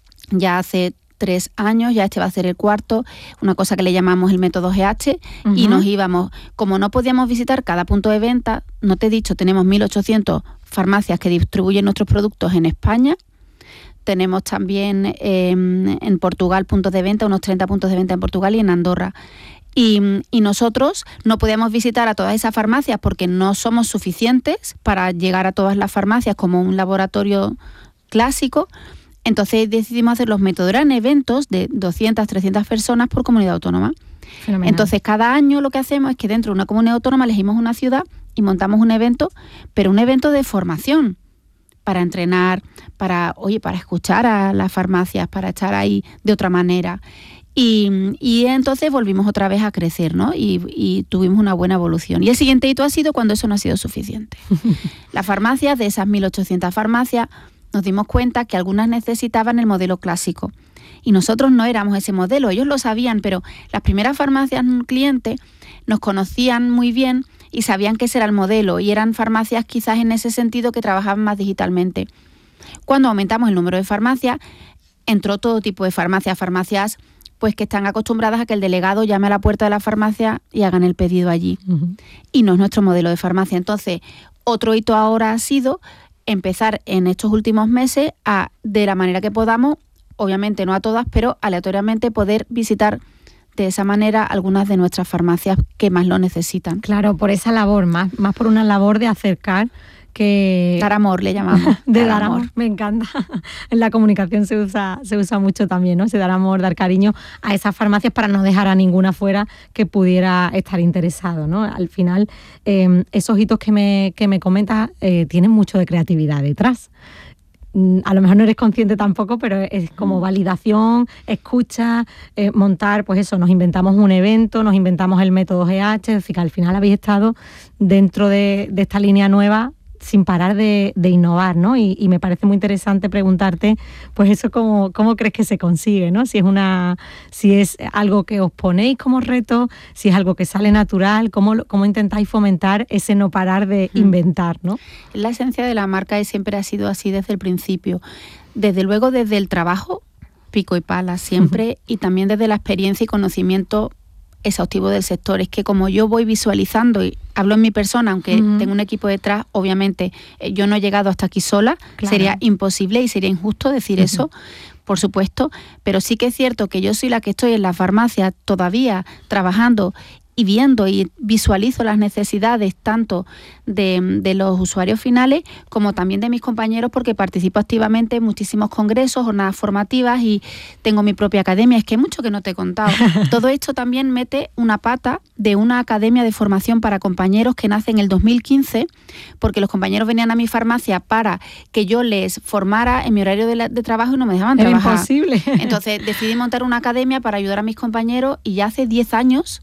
[SPEAKER 11] ya hace tres años, ya este va a ser el cuarto, una cosa que le llamamos el método G H, y
[SPEAKER 2] Ujú.
[SPEAKER 11] nos íbamos, como no podíamos visitar cada punto de venta, no te he dicho, tenemos mil ochocientas farmacias que distribuyen nuestros productos en España. Tenemos también eh, en Portugal puntos de venta, unos treinta puntos de venta en Portugal y en Andorra. Y, y nosotros no podíamos visitar a todas esas farmacias porque no somos suficientes para llegar a todas las farmacias como un laboratorio clásico. Entonces decidimos hacer los métodos, eran eventos de doscientas, trescientas personas por comunidad autónoma.
[SPEAKER 2] Fenomenal.
[SPEAKER 11] Entonces cada año lo que hacemos es que dentro de una comunidad autónoma elegimos una ciudad y montamos un evento, pero un evento de formación, para entrenar, para, oye, para escuchar a las farmacias, para estar ahí de otra manera. Y, y entonces volvimos otra vez a crecer, ¿no? Y, y tuvimos una buena evolución. Y el siguiente hito ha sido cuando eso no ha sido suficiente. Las farmacias, de esas mil ochocientas farmacias, nos dimos cuenta que algunas necesitaban el modelo clásico. Y nosotros no éramos ese modelo, ellos lo sabían, pero las primeras farmacias clientes nos conocían muy bien y sabían que ese era el modelo, y eran farmacias quizás en ese sentido que trabajaban más digitalmente. Cuando aumentamos el número de farmacias, entró todo tipo de farmacias, farmacias pues que están acostumbradas a que el delegado llame a la puerta de la farmacia y hagan el pedido allí.
[SPEAKER 2] Ujú.
[SPEAKER 11] Y no es nuestro modelo de farmacia. Entonces, otro hito ahora ha sido empezar en estos últimos meses a, de la manera que podamos, obviamente no a todas, pero aleatoriamente poder visitar de esa manera algunas de nuestras farmacias que más lo necesitan.
[SPEAKER 2] Claro, por esa labor, más, más por una labor de acercar que...
[SPEAKER 11] Dar amor, le llamamos.
[SPEAKER 2] De dar, dar amor. amor, me encanta. En la comunicación se usa, se usa mucho también, ¿no? Se dar amor, dar cariño a esas farmacias para no dejar a ninguna fuera que pudiera estar interesado, ¿no? Al final, eh, esos hitos que me, que me comentas eh, tienen mucho de creatividad detrás. A lo mejor no eres consciente tampoco, pero es como validación, escucha, eh, montar, pues eso, nos inventamos un evento, nos inventamos el método G H, es decir, que al final habéis estado dentro de, de esta línea nueva sin parar de, de innovar, ¿no? Y, y me parece muy interesante preguntarte, pues eso, cómo, cómo crees que se consigue, ¿no? Si es una, si es algo que os ponéis como reto, si es algo que sale natural, cómo, cómo intentáis fomentar ese no parar de inventar, ¿no?
[SPEAKER 11] La esencia de la marca siempre ha sido así desde el principio. Desde luego desde el trabajo, pico y pala siempre, uh-huh. y también desde la experiencia y conocimiento exhaustivo del sector. Es que como yo voy visualizando y hablo en mi persona, aunque uh-huh. tengo un equipo detrás, obviamente eh, yo no he llegado hasta aquí sola, claro. Sería imposible y sería injusto decir uh-huh. eso, por supuesto, pero sí que es cierto que yo soy la que estoy en la farmacia todavía trabajando y viendo y visualizo las necesidades tanto de, de los usuarios finales como también de mis compañeros, porque participo activamente en muchísimos congresos, jornadas formativas y tengo mi propia academia. Es que hay mucho que no te he contado. Todo esto también mete una pata de una academia de formación para compañeros que nace en el dos mil quince, porque los compañeros venían a mi farmacia para que yo les formara en mi horario de, la, de trabajo y no me dejaban
[SPEAKER 2] Era
[SPEAKER 11] trabajar.
[SPEAKER 2] Imposible.
[SPEAKER 11] Entonces decidí montar una academia para ayudar a mis compañeros y ya hace diez años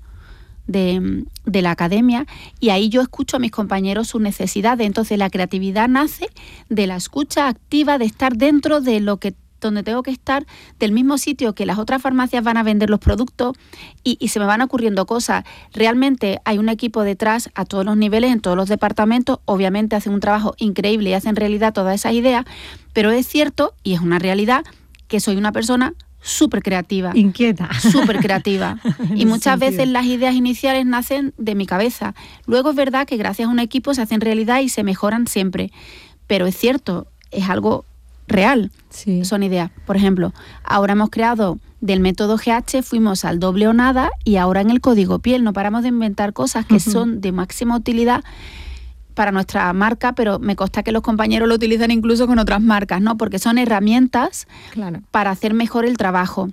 [SPEAKER 11] De, de la academia, y ahí yo escucho a mis compañeros sus necesidades. Entonces la creatividad nace de la escucha activa, de estar dentro de lo que donde tengo que estar, del mismo sitio que las otras farmacias van a vender los productos, y, y se me van ocurriendo cosas. Realmente hay un equipo detrás a todos los niveles, en todos los departamentos, obviamente hacen un trabajo increíble y hacen realidad todas esas ideas, pero es cierto, y es una realidad, que soy una persona súper creativa.
[SPEAKER 2] Inquieta.
[SPEAKER 11] Súper creativa. Y muchas veces las ideas iniciales nacen de mi cabeza. Luego es verdad que gracias a un equipo se hacen realidad y se mejoran siempre. Pero es cierto, es algo real.
[SPEAKER 2] Sí.
[SPEAKER 11] Son ideas. Por ejemplo, ahora hemos creado Del método G H fuimos al doble o nada y ahora en el código piel. No paramos de inventar cosas que uh-huh. son de máxima utilidad para nuestra marca, pero me consta que los compañeros lo utilizan incluso con otras marcas, ¿no? Porque son herramientas claro. para hacer mejor el trabajo.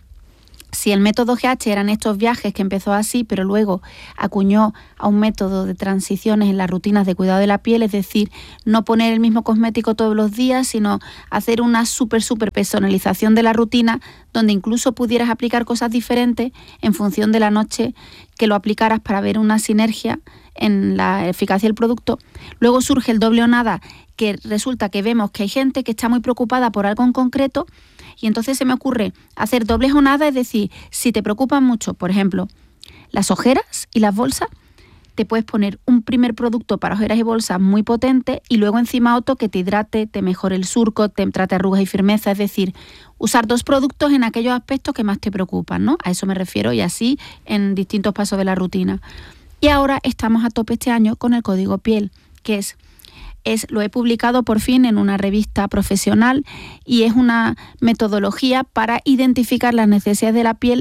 [SPEAKER 11] Si el método G H eran estos viajes que empezó así, pero luego acuñó a un método de transiciones en las rutinas de cuidado de la piel, es decir, no poner el mismo cosmético todos los días, sino hacer una súper, súper personalización de la rutina, donde incluso pudieras aplicar cosas diferentes en función de la noche que lo aplicaras para ver una sinergia en la eficacia del producto. Luego surge el doble o nada, que resulta que vemos que hay gente que está muy preocupada por algo en concreto. Y entonces se me ocurre hacer dobles o nada, es decir, si te preocupan mucho, por ejemplo, las ojeras y las bolsas, te puedes poner un primer producto para ojeras y bolsas muy potente y luego encima otro que te hidrate, te mejore el surco, te trate arrugas y firmeza, es decir, usar dos productos en aquellos aspectos que más te preocupan, ¿no? A eso me refiero y así en distintos pasos de la rutina. Y ahora estamos a tope este año con el código piel, que es... Es, lo he publicado por fin en una revista profesional y es una metodología para identificar las necesidades de la piel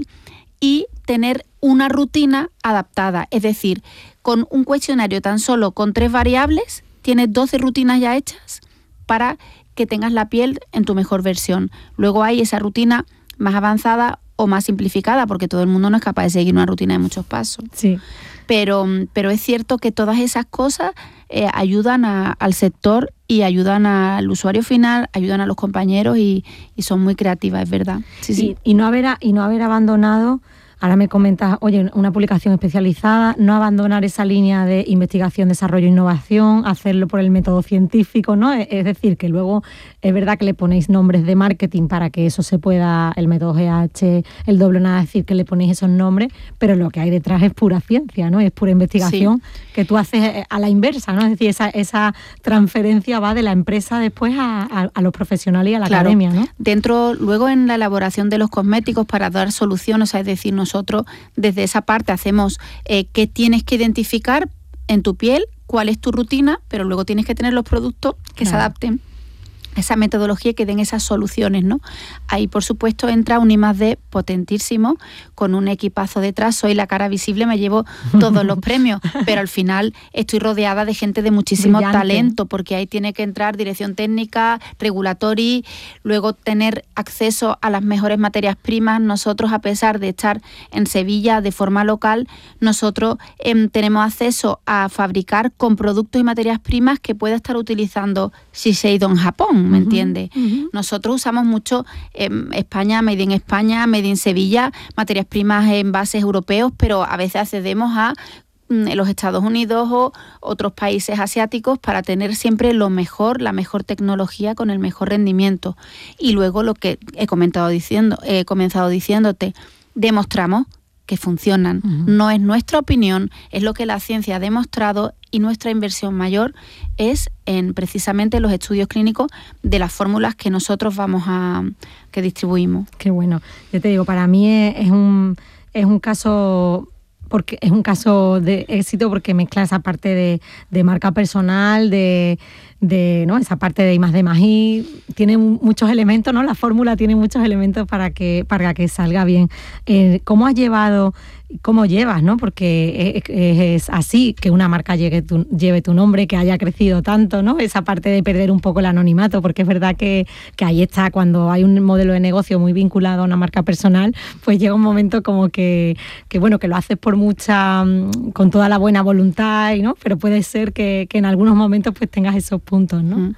[SPEAKER 11] y tener una rutina adaptada. Es decir, con un cuestionario tan solo con tres variables, tienes doce rutinas ya hechas para que tengas la piel en tu mejor versión. Luego hay esa rutina más avanzada o más simplificada, porque todo el mundo no es capaz de seguir una rutina de muchos pasos.
[SPEAKER 2] Sí.
[SPEAKER 11] Pero, pero es cierto que todas esas cosas eh, ayudan a, al sector y ayudan al usuario final, ayudan a los compañeros y, y son muy creativas, es verdad. Sí, sí.
[SPEAKER 2] Y, y, no haber, y no haber abandonado, ahora me comentas, oye, una publicación especializada, no abandonar esa línea de investigación, desarrollo e innovación, hacerlo por el método científico, ¿no? Es decir, que luego es verdad que le ponéis nombres de marketing para que eso se pueda, el método G H, el doble nada, decir que le ponéis esos nombres, pero lo que hay detrás es pura ciencia, ¿no? Es pura investigación sí. que tú haces a la inversa, ¿no? Es decir, esa, esa transferencia va de la empresa después a, a, a los profesionales y a la claro. academia, ¿no?
[SPEAKER 11] Dentro, luego en la elaboración de los cosméticos para dar soluciones, es decir, nosotros desde esa parte hacemos eh, qué tienes que identificar en tu piel, cuál es tu rutina, pero luego tienes que tener los productos que claro. se adapten a esa metodología y que den esas soluciones, ¿no? Ahí, por supuesto, entra un I más D potentísimo, con un equipazo detrás. Soy la cara visible, me llevo todos los premios, pero al final estoy rodeada de gente de muchísimo Brillante. talento, porque ahí tiene que entrar dirección técnica, regulatory, luego tener acceso a las mejores materias primas. Nosotros, a pesar de estar en Sevilla de forma local, nosotros eh, tenemos acceso a fabricar con productos y materias primas que pueda estar utilizando Shiseido en Japón, ¿me uh-huh, entiendes? Uh-huh. Nosotros usamos mucho eh, España, Made in España, Made in Sevilla, materias primas en bases europeos, pero a veces accedemos a mm, los Estados Unidos o otros países asiáticos para tener siempre lo mejor, la mejor tecnología con el mejor rendimiento. Y luego lo que he comentado diciendo, he comenzado diciéndote, demostramos que funcionan. Uh-huh. No es nuestra opinión, es lo que la ciencia ha demostrado, y nuestra inversión mayor es en precisamente los estudios clínicos de las fórmulas que nosotros vamos a que distribuimos.
[SPEAKER 2] Qué bueno. Yo te digo, para mí es, es un es un caso porque es un caso de éxito porque mezcla esa parte de, de marca personal, de de no esa parte de I más D más I, tiene muchos elementos, ¿no? La fórmula tiene muchos elementos para que para que salga bien. Eh, ¿Cómo has llevado, cómo llevas, no? Porque es, es así que una marca lleve tu, lleve tu nombre, que haya crecido tanto, ¿no? Esa parte de perder un poco el anonimato, porque es verdad que, que ahí está, cuando hay un modelo de negocio muy vinculado a una marca personal, pues llega un momento como que, que bueno, que lo haces por mucha, con toda la buena voluntad, ¿no? Pero puede ser que, que en algunos momentos pues tengas esos puntos, ¿no?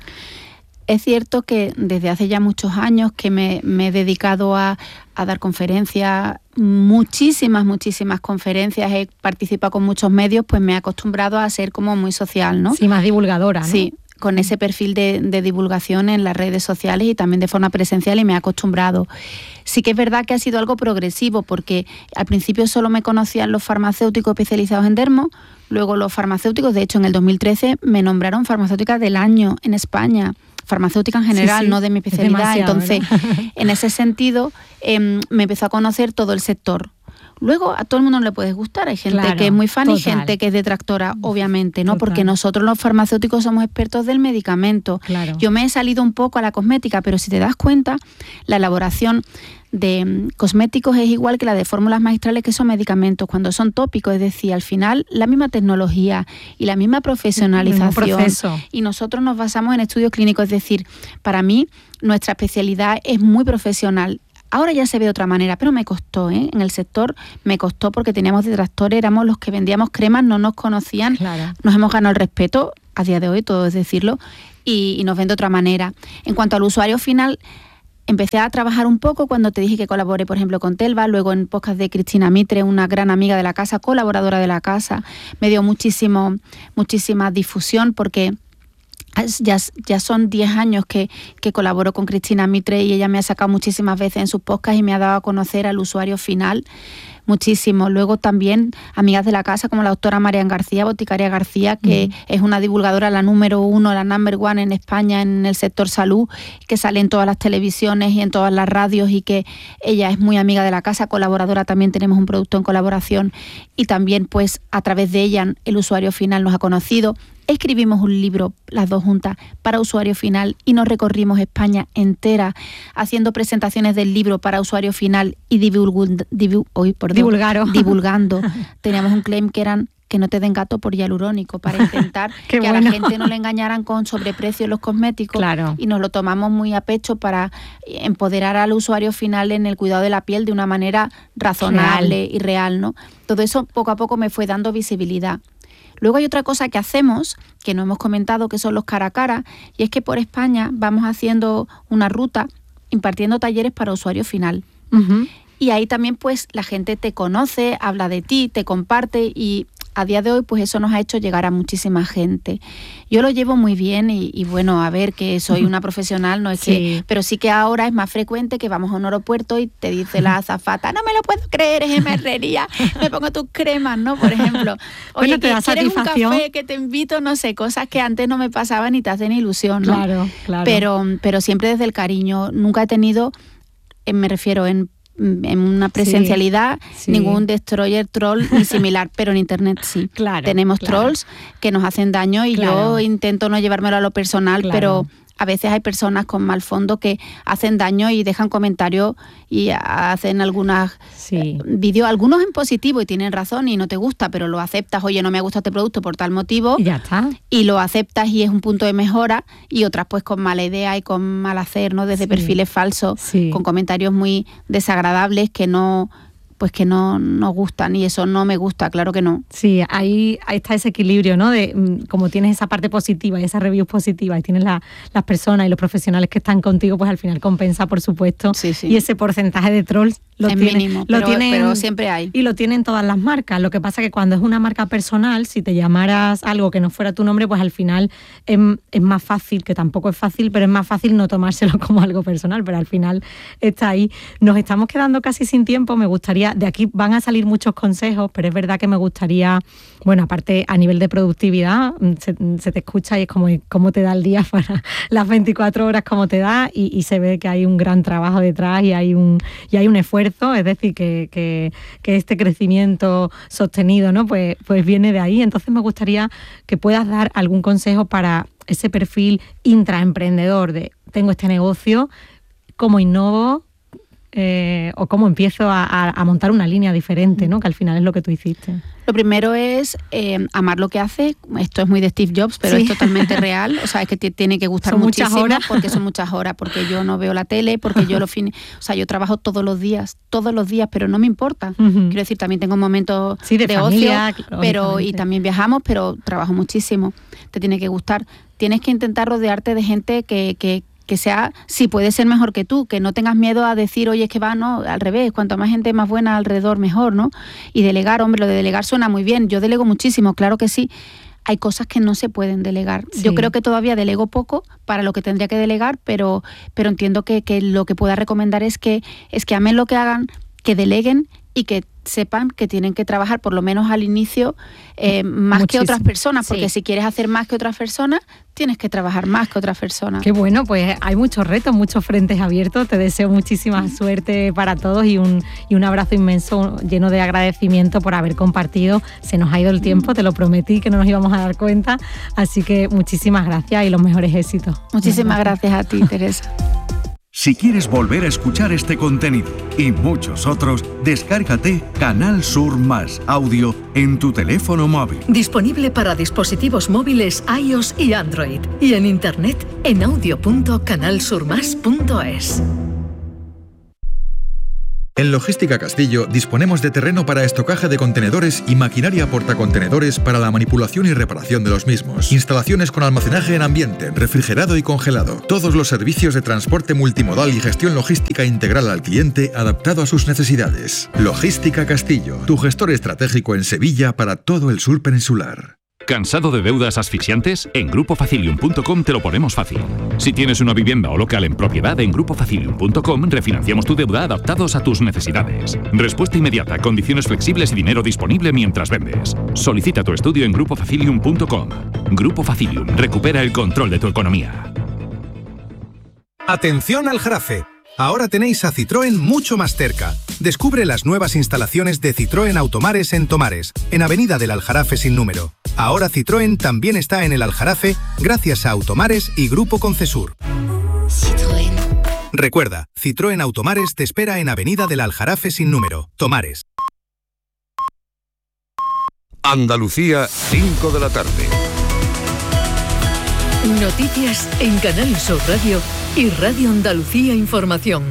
[SPEAKER 11] Es cierto que desde hace ya muchos años que me, me he dedicado a, a dar conferencias, muchísimas, muchísimas conferencias, he participado con muchos medios, pues me he acostumbrado a ser como muy social, ¿no?
[SPEAKER 2] Sí, más divulgadora, ¿no?
[SPEAKER 11] Sí, con ese perfil de, de divulgación en las redes sociales y también de forma presencial, y me he acostumbrado. Sí que es verdad que ha sido algo progresivo, porque al principio solo me conocían los farmacéuticos especializados en dermo, luego los farmacéuticos, de hecho en el dos mil trece me nombraron farmacéutica del año en España, farmacéutica en general, sí, sí, no de mi especialidad. Entonces, ¿verdad? En ese sentido, eh, me empezó a conocer todo el sector. Luego, a todo el mundo no le puede gustar. Hay gente claro, que es muy fan total. Y gente que es detractora, obviamente, ¿no? Total. Porque nosotros los farmacéuticos somos expertos del medicamento. Claro. Yo me he salido un poco a la cosmética, pero si te das cuenta, la elaboración de mm, cosméticos es igual que la de fórmulas maestrales, que son medicamentos. Cuando son tópicos, es decir, al final la misma tecnología y la misma profesionalización. Y nosotros nos basamos en estudios clínicos, es decir, para mí nuestra especialidad es muy profesional. Ahora ya se ve de otra manera, pero me costó, ¿eh? En el sector me costó porque teníamos detractores, éramos los que vendíamos cremas, no nos conocían, claro. Nos hemos ganado el respeto, a día de hoy, todo es decirlo, y, y nos ven de otra manera. En cuanto al usuario final, empecé a trabajar un poco cuando te dije que colaboré, por ejemplo, con Telva, luego en podcast de Cristina Mitre, una gran amiga de la casa, colaboradora de la casa, me dio muchísimo, muchísima difusión porque... Ya, ya son diez años que, que colaboro con Cristina Mitre y ella me ha sacado muchísimas veces en sus podcasts y me ha dado a conocer al usuario final muchísimo. Luego también amigas de la casa como la doctora Marian García, Boticaria García, que uh-huh. es una divulgadora, la número uno, la number one en España en el sector salud, que sale en todas las televisiones y en todas las radios y que ella es muy amiga de la casa, colaboradora, también tenemos un producto en colaboración y también pues a través de ella el usuario final nos ha conocido. Escribimos un libro, las dos juntas, para usuario final y nos recorrimos España entera haciendo presentaciones del libro para usuario final y divulgu- divu- hoy, perdón, divulgando. Teníamos un claim que eran que no te den gato por hialurónico para intentar que bueno. a la gente no le engañaran con sobreprecio en los cosméticos. Claro. Y nos lo tomamos muy a pecho para empoderar al usuario final en el cuidado de la piel de una manera razonable real. y real, ¿no? Todo eso poco a poco me fue dando visibilidad. Luego hay otra cosa que hacemos, que no hemos comentado, que son los cara a cara, y es que por España vamos haciendo una ruta impartiendo talleres para usuario final. Uh-huh. Y ahí también pues la gente te conoce, habla de ti, te comparte y a día de hoy pues eso nos ha hecho llegar a muchísima gente. Yo lo llevo muy bien y, y bueno, a ver, que soy una profesional, no es sí. que, pero sí que ahora es más frecuente que vamos a un aeropuerto y te dice la azafata, no me lo puedo creer, es en Herrería, me pongo tus cremas, ¿no? Por ejemplo, oye, bueno, te da ¿quieres satisfacción? Un café que te invito? No sé, cosas que antes no me pasaban y te hacen ilusión, ¿no? Claro, claro. Pero, pero siempre desde el cariño, nunca he tenido, eh, me refiero en en una presencialidad, sí, sí. ningún destroyer, troll ni similar, pero en internet sí. Claro, Tenemos claro. trolls que nos hacen daño y claro. yo intento no llevármelo a lo personal, claro. pero a veces hay personas con mal fondo que hacen daño y dejan comentarios y hacen algunas sí. eh, vídeos, algunos en positivo y tienen razón y no te gusta, pero lo aceptas, oye, no me gusta este producto por tal motivo. Y ya está. Y lo aceptas y es un punto de mejora, y otras pues con mala idea y con mal hacer, ¿no? Desde sí. perfiles falsos, sí. con comentarios muy desagradables que no... pues que no nos gustan y eso no me gusta, claro que no. Sí, ahí, ahí está ese equilibrio, ¿no? De como tienes esa parte positiva y esas reviews positivas y tienes la, las personas y los profesionales que están contigo, pues al final compensa, por supuesto. Sí, sí. Y ese porcentaje de trolls lo es tiene, mínimo, lo pero, tienen, pero siempre hay. Y lo tienen todas las marcas. Lo que pasa es que cuando es una marca personal, si te llamaras algo que no fuera tu nombre, pues al final es, es más fácil, que tampoco es fácil, pero es más fácil no tomárselo como algo personal, pero al final está ahí. Nos estamos quedando casi sin tiempo, me gustaría, de aquí van a salir muchos consejos, pero es verdad que me gustaría, bueno, aparte a nivel de productividad, se, se te escucha y es como cómo te da el día para las veinticuatro horas, cómo te da, y, y se ve que hay un gran trabajo detrás y hay un, y hay un esfuerzo. Es decir, que, que, que este crecimiento sostenido, ¿no? pues, pues viene de ahí. Entonces me gustaría que puedas dar algún consejo para ese perfil intraemprendedor de tengo este negocio, cómo innovo, eh, o cómo empiezo a, a, a montar una línea diferente, ¿no? Que al final es lo que tú hiciste. Lo primero es eh, amar lo que hace. Esto es muy de Steve Jobs, pero sí. es totalmente real. O sea, es que te tiene que gustar son muchísimo muchas horas. Porque son muchas horas, porque yo no veo la tele, porque yo lo fin... O sea, yo trabajo todos los días, todos los días, pero no me importa. Uh-huh. Quiero decir, también tengo momentos sí, de, de familia, ocio, pero y también viajamos, pero trabajo muchísimo. Te tiene que gustar. Tienes que intentar rodearte de gente que... que que sea, si puede ser mejor que tú, que no tengas miedo a decir, oye, es que va, no, al revés, cuanto más gente más buena alrededor, mejor, ¿no? Y delegar, hombre, lo de delegar suena muy bien, yo delego muchísimo, claro que sí, hay cosas que no se pueden delegar. Sí. Yo creo que todavía delego poco para lo que tendría que delegar, pero, pero entiendo que, que lo que pueda recomendar es que, es que amen lo que hagan, que deleguen y que sepan que tienen que trabajar por lo menos al inicio eh, más Muchísimo. que otras personas, porque sí. si quieres hacer más que otras personas, tienes que trabajar más que otras personas. Qué bueno, pues hay muchos retos, muchos frentes abiertos. Te deseo muchísima mm. suerte para todos y un, y un abrazo inmenso, lleno de agradecimiento por haber compartido. Se nos ha ido el tiempo, mm. te lo prometí que no nos íbamos a dar cuenta, así que muchísimas gracias y los mejores éxitos. Muchísimas gracias, gracias a ti, Teresa.
[SPEAKER 12] Si quieres volver a escuchar este contenido y muchos otros, descárgate Canal Sur Más Audio en tu teléfono móvil.
[SPEAKER 13] Disponible para dispositivos móviles iOS y Android. Y en internet en audio punto canal sur más punto es.
[SPEAKER 14] En Logística Castillo disponemos de terreno para estocaje de contenedores y maquinaria portacontenedores para la manipulación y reparación de los mismos. Instalaciones con almacenaje en ambiente, refrigerado y congelado. Todos los servicios de transporte multimodal y gestión logística integral al cliente adaptado a sus necesidades. Logística Castillo, tu gestor estratégico en Sevilla para todo el sur peninsular.
[SPEAKER 15] ¿Cansado de deudas asfixiantes? En grupo facilium punto com te lo ponemos fácil. Si tienes una vivienda o local en propiedad, en grupo facilium punto com refinanciamos tu deuda adaptados a tus necesidades. Respuesta inmediata, condiciones flexibles y dinero disponible mientras vendes. Solicita tu estudio en grupo facilium punto com. Grupo Facilium, recupera el control de tu economía.
[SPEAKER 9] Atención al Jarafe. Ahora tenéis a Citroën mucho más cerca. Descubre las nuevas instalaciones de Citroën Automares en Tomares, en Avenida del Aljarafe sin número. Ahora Citroën también está en el Aljarafe gracias a Automares y Grupo Concesur. Citroën. Recuerda, Citroën Automares te espera en Avenida del Aljarafe sin número, Tomares.
[SPEAKER 16] Andalucía, cinco de la tarde.
[SPEAKER 13] Noticias en Canal Sur Radio y Radio Andalucía Información.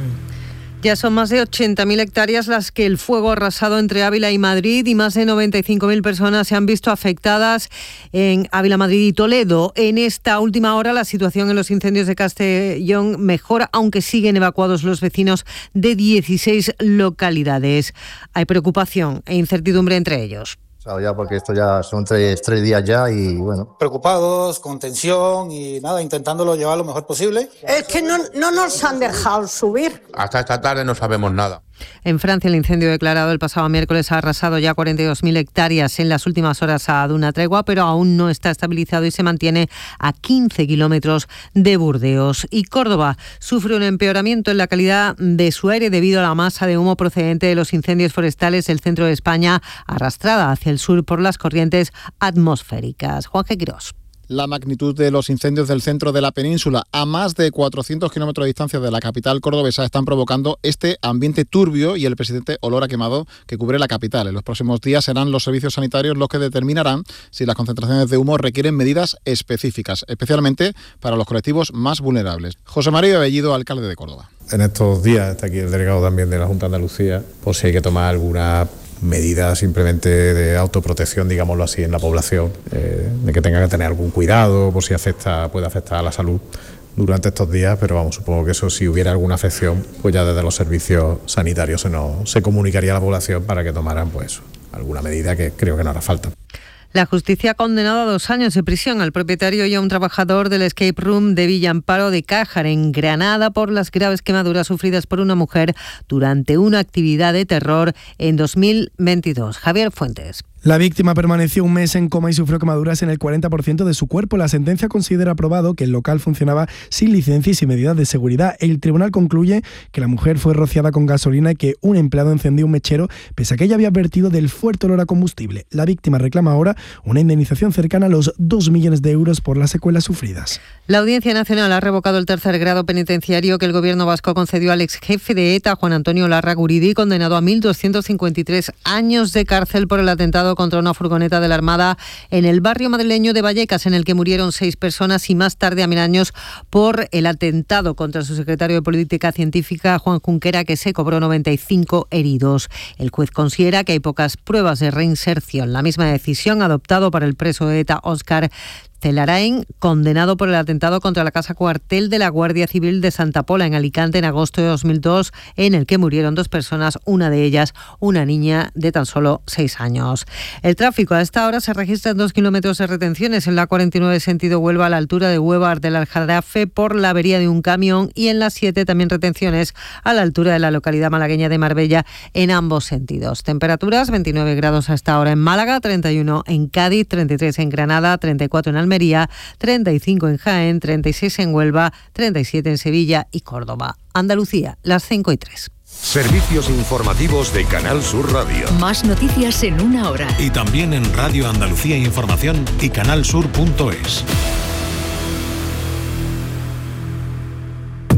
[SPEAKER 17] Ya son más de ochenta mil hectáreas las que el fuego ha arrasado entre Ávila y Madrid y más de noventa y cinco mil personas se han visto afectadas en Ávila, Madrid y Toledo. En esta última hora la situación en los incendios de Castellón mejora, aunque siguen evacuados los vecinos de dieciséis localidades. Hay preocupación e incertidumbre entre ellos.
[SPEAKER 18] Ya porque esto ya son tres, tres días ya y bueno.
[SPEAKER 19] Preocupados, con tensión y nada, intentándolo llevar lo mejor posible.
[SPEAKER 20] Es que no, no nos han dejado subir.
[SPEAKER 21] Hasta esta tarde no sabemos nada.
[SPEAKER 17] En Francia, el incendio declarado el pasado miércoles ha arrasado ya cuarenta y dos mil hectáreas. En las últimas horas ha dado una tregua, pero aún no está estabilizado y se mantiene a quince kilómetros de Burdeos. Y Córdoba sufre un empeoramiento en la calidad de su aire debido a la masa de humo procedente de los incendios forestales del centro de España, arrastrada hacia el sur por las corrientes atmosféricas. Juanje Quirós.
[SPEAKER 22] La magnitud de los incendios del centro de la península, a más de cuatrocientos kilómetros de distancia de la capital cordobesa, están provocando este ambiente turbio y el persistente olor a quemado que cubre la capital. En los próximos días serán los servicios sanitarios los que determinarán si las concentraciones de humo requieren medidas específicas, especialmente para los colectivos más vulnerables. José María Bellido, alcalde de Córdoba.
[SPEAKER 23] En estos días está aquí el delegado también de la Junta de Andalucía, por si hay que tomar alguna medida simplemente de autoprotección, digámoslo así, en la población, eh, de que tenga que tener algún cuidado por si afecta, puede afectar a la salud durante estos días, pero vamos, supongo que eso, si hubiera alguna afección, pues ya desde los servicios sanitarios se, nos, se comunicaría a la población para que tomaran pues alguna medida, que creo que no hará falta.
[SPEAKER 17] La justicia ha condenado a dos años de prisión al propietario y a un trabajador del escape room de Villa Amparo de Cájar, en Granada, por las graves quemaduras sufridas por una mujer durante una actividad de terror en dos mil veintidós. Javier Fuentes.
[SPEAKER 24] La víctima permaneció un mes en coma y sufrió quemaduras en el cuarenta por ciento de su cuerpo. La sentencia considera probado que el local funcionaba sin licencia y sin medidas de seguridad. El tribunal concluye que la mujer fue rociada con gasolina y que un empleado encendió un mechero pese a que ella había advertido del fuerte olor a combustible. La víctima reclama ahora una indemnización cercana a los dos millones de euros por las secuelas sufridas.
[SPEAKER 17] La Audiencia Nacional ha revocado el tercer grado penitenciario que el gobierno vasco concedió al ex jefe de ETA, Juan Antonio Larraguridi, condenado a mil doscientos cincuenta y tres años de cárcel por el atentado contra una furgoneta de la Armada en el barrio madrileño de Vallecas, en el que murieron seis personas, y más tarde a mil años por el atentado contra su secretario de Política Científica, Juan Junquera, que se cobró noventa y cinco heridos. El juez considera que hay pocas pruebas de reinserción. La misma decisión adoptado para el preso de ETA, Óscar Telarain, condenado por el atentado contra la casa cuartel de la Guardia Civil de Santa Pola en Alicante en agosto de dos mil dos, en el que murieron dos personas, una de ellas una niña de tan solo seis años. El tráfico a esta hora se registra en dos kilómetros de retenciones en la cuarenta y nueve sentido Huelva a la altura de Huevar del Aljarafe por la avería de un camión, y en la siete también retenciones a la altura de la localidad malagueña de Marbella en ambos sentidos. Temperaturas: veintinueve grados a esta hora en Málaga, treinta y uno en Cádiz, treinta y tres en Granada, treinta y cuatro en Almería, Almería, treinta y cinco en Jaén, treinta y seis en Huelva, treinta y siete en Sevilla y Córdoba. Andalucía, las cinco y tres.
[SPEAKER 16] Servicios informativos de Canal Sur Radio.
[SPEAKER 13] Más noticias en una hora.
[SPEAKER 25] Y también en Radio Andalucía Información y canal sur punto es.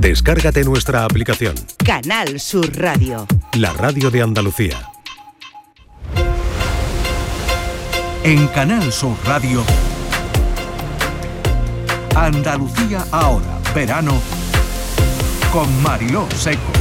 [SPEAKER 16] Descárgate nuestra aplicación.
[SPEAKER 1] Canal Sur Radio.
[SPEAKER 16] La radio de Andalucía.
[SPEAKER 12] En Canal Sur Radio, Andalucía ahora, verano, con Mariló Seco.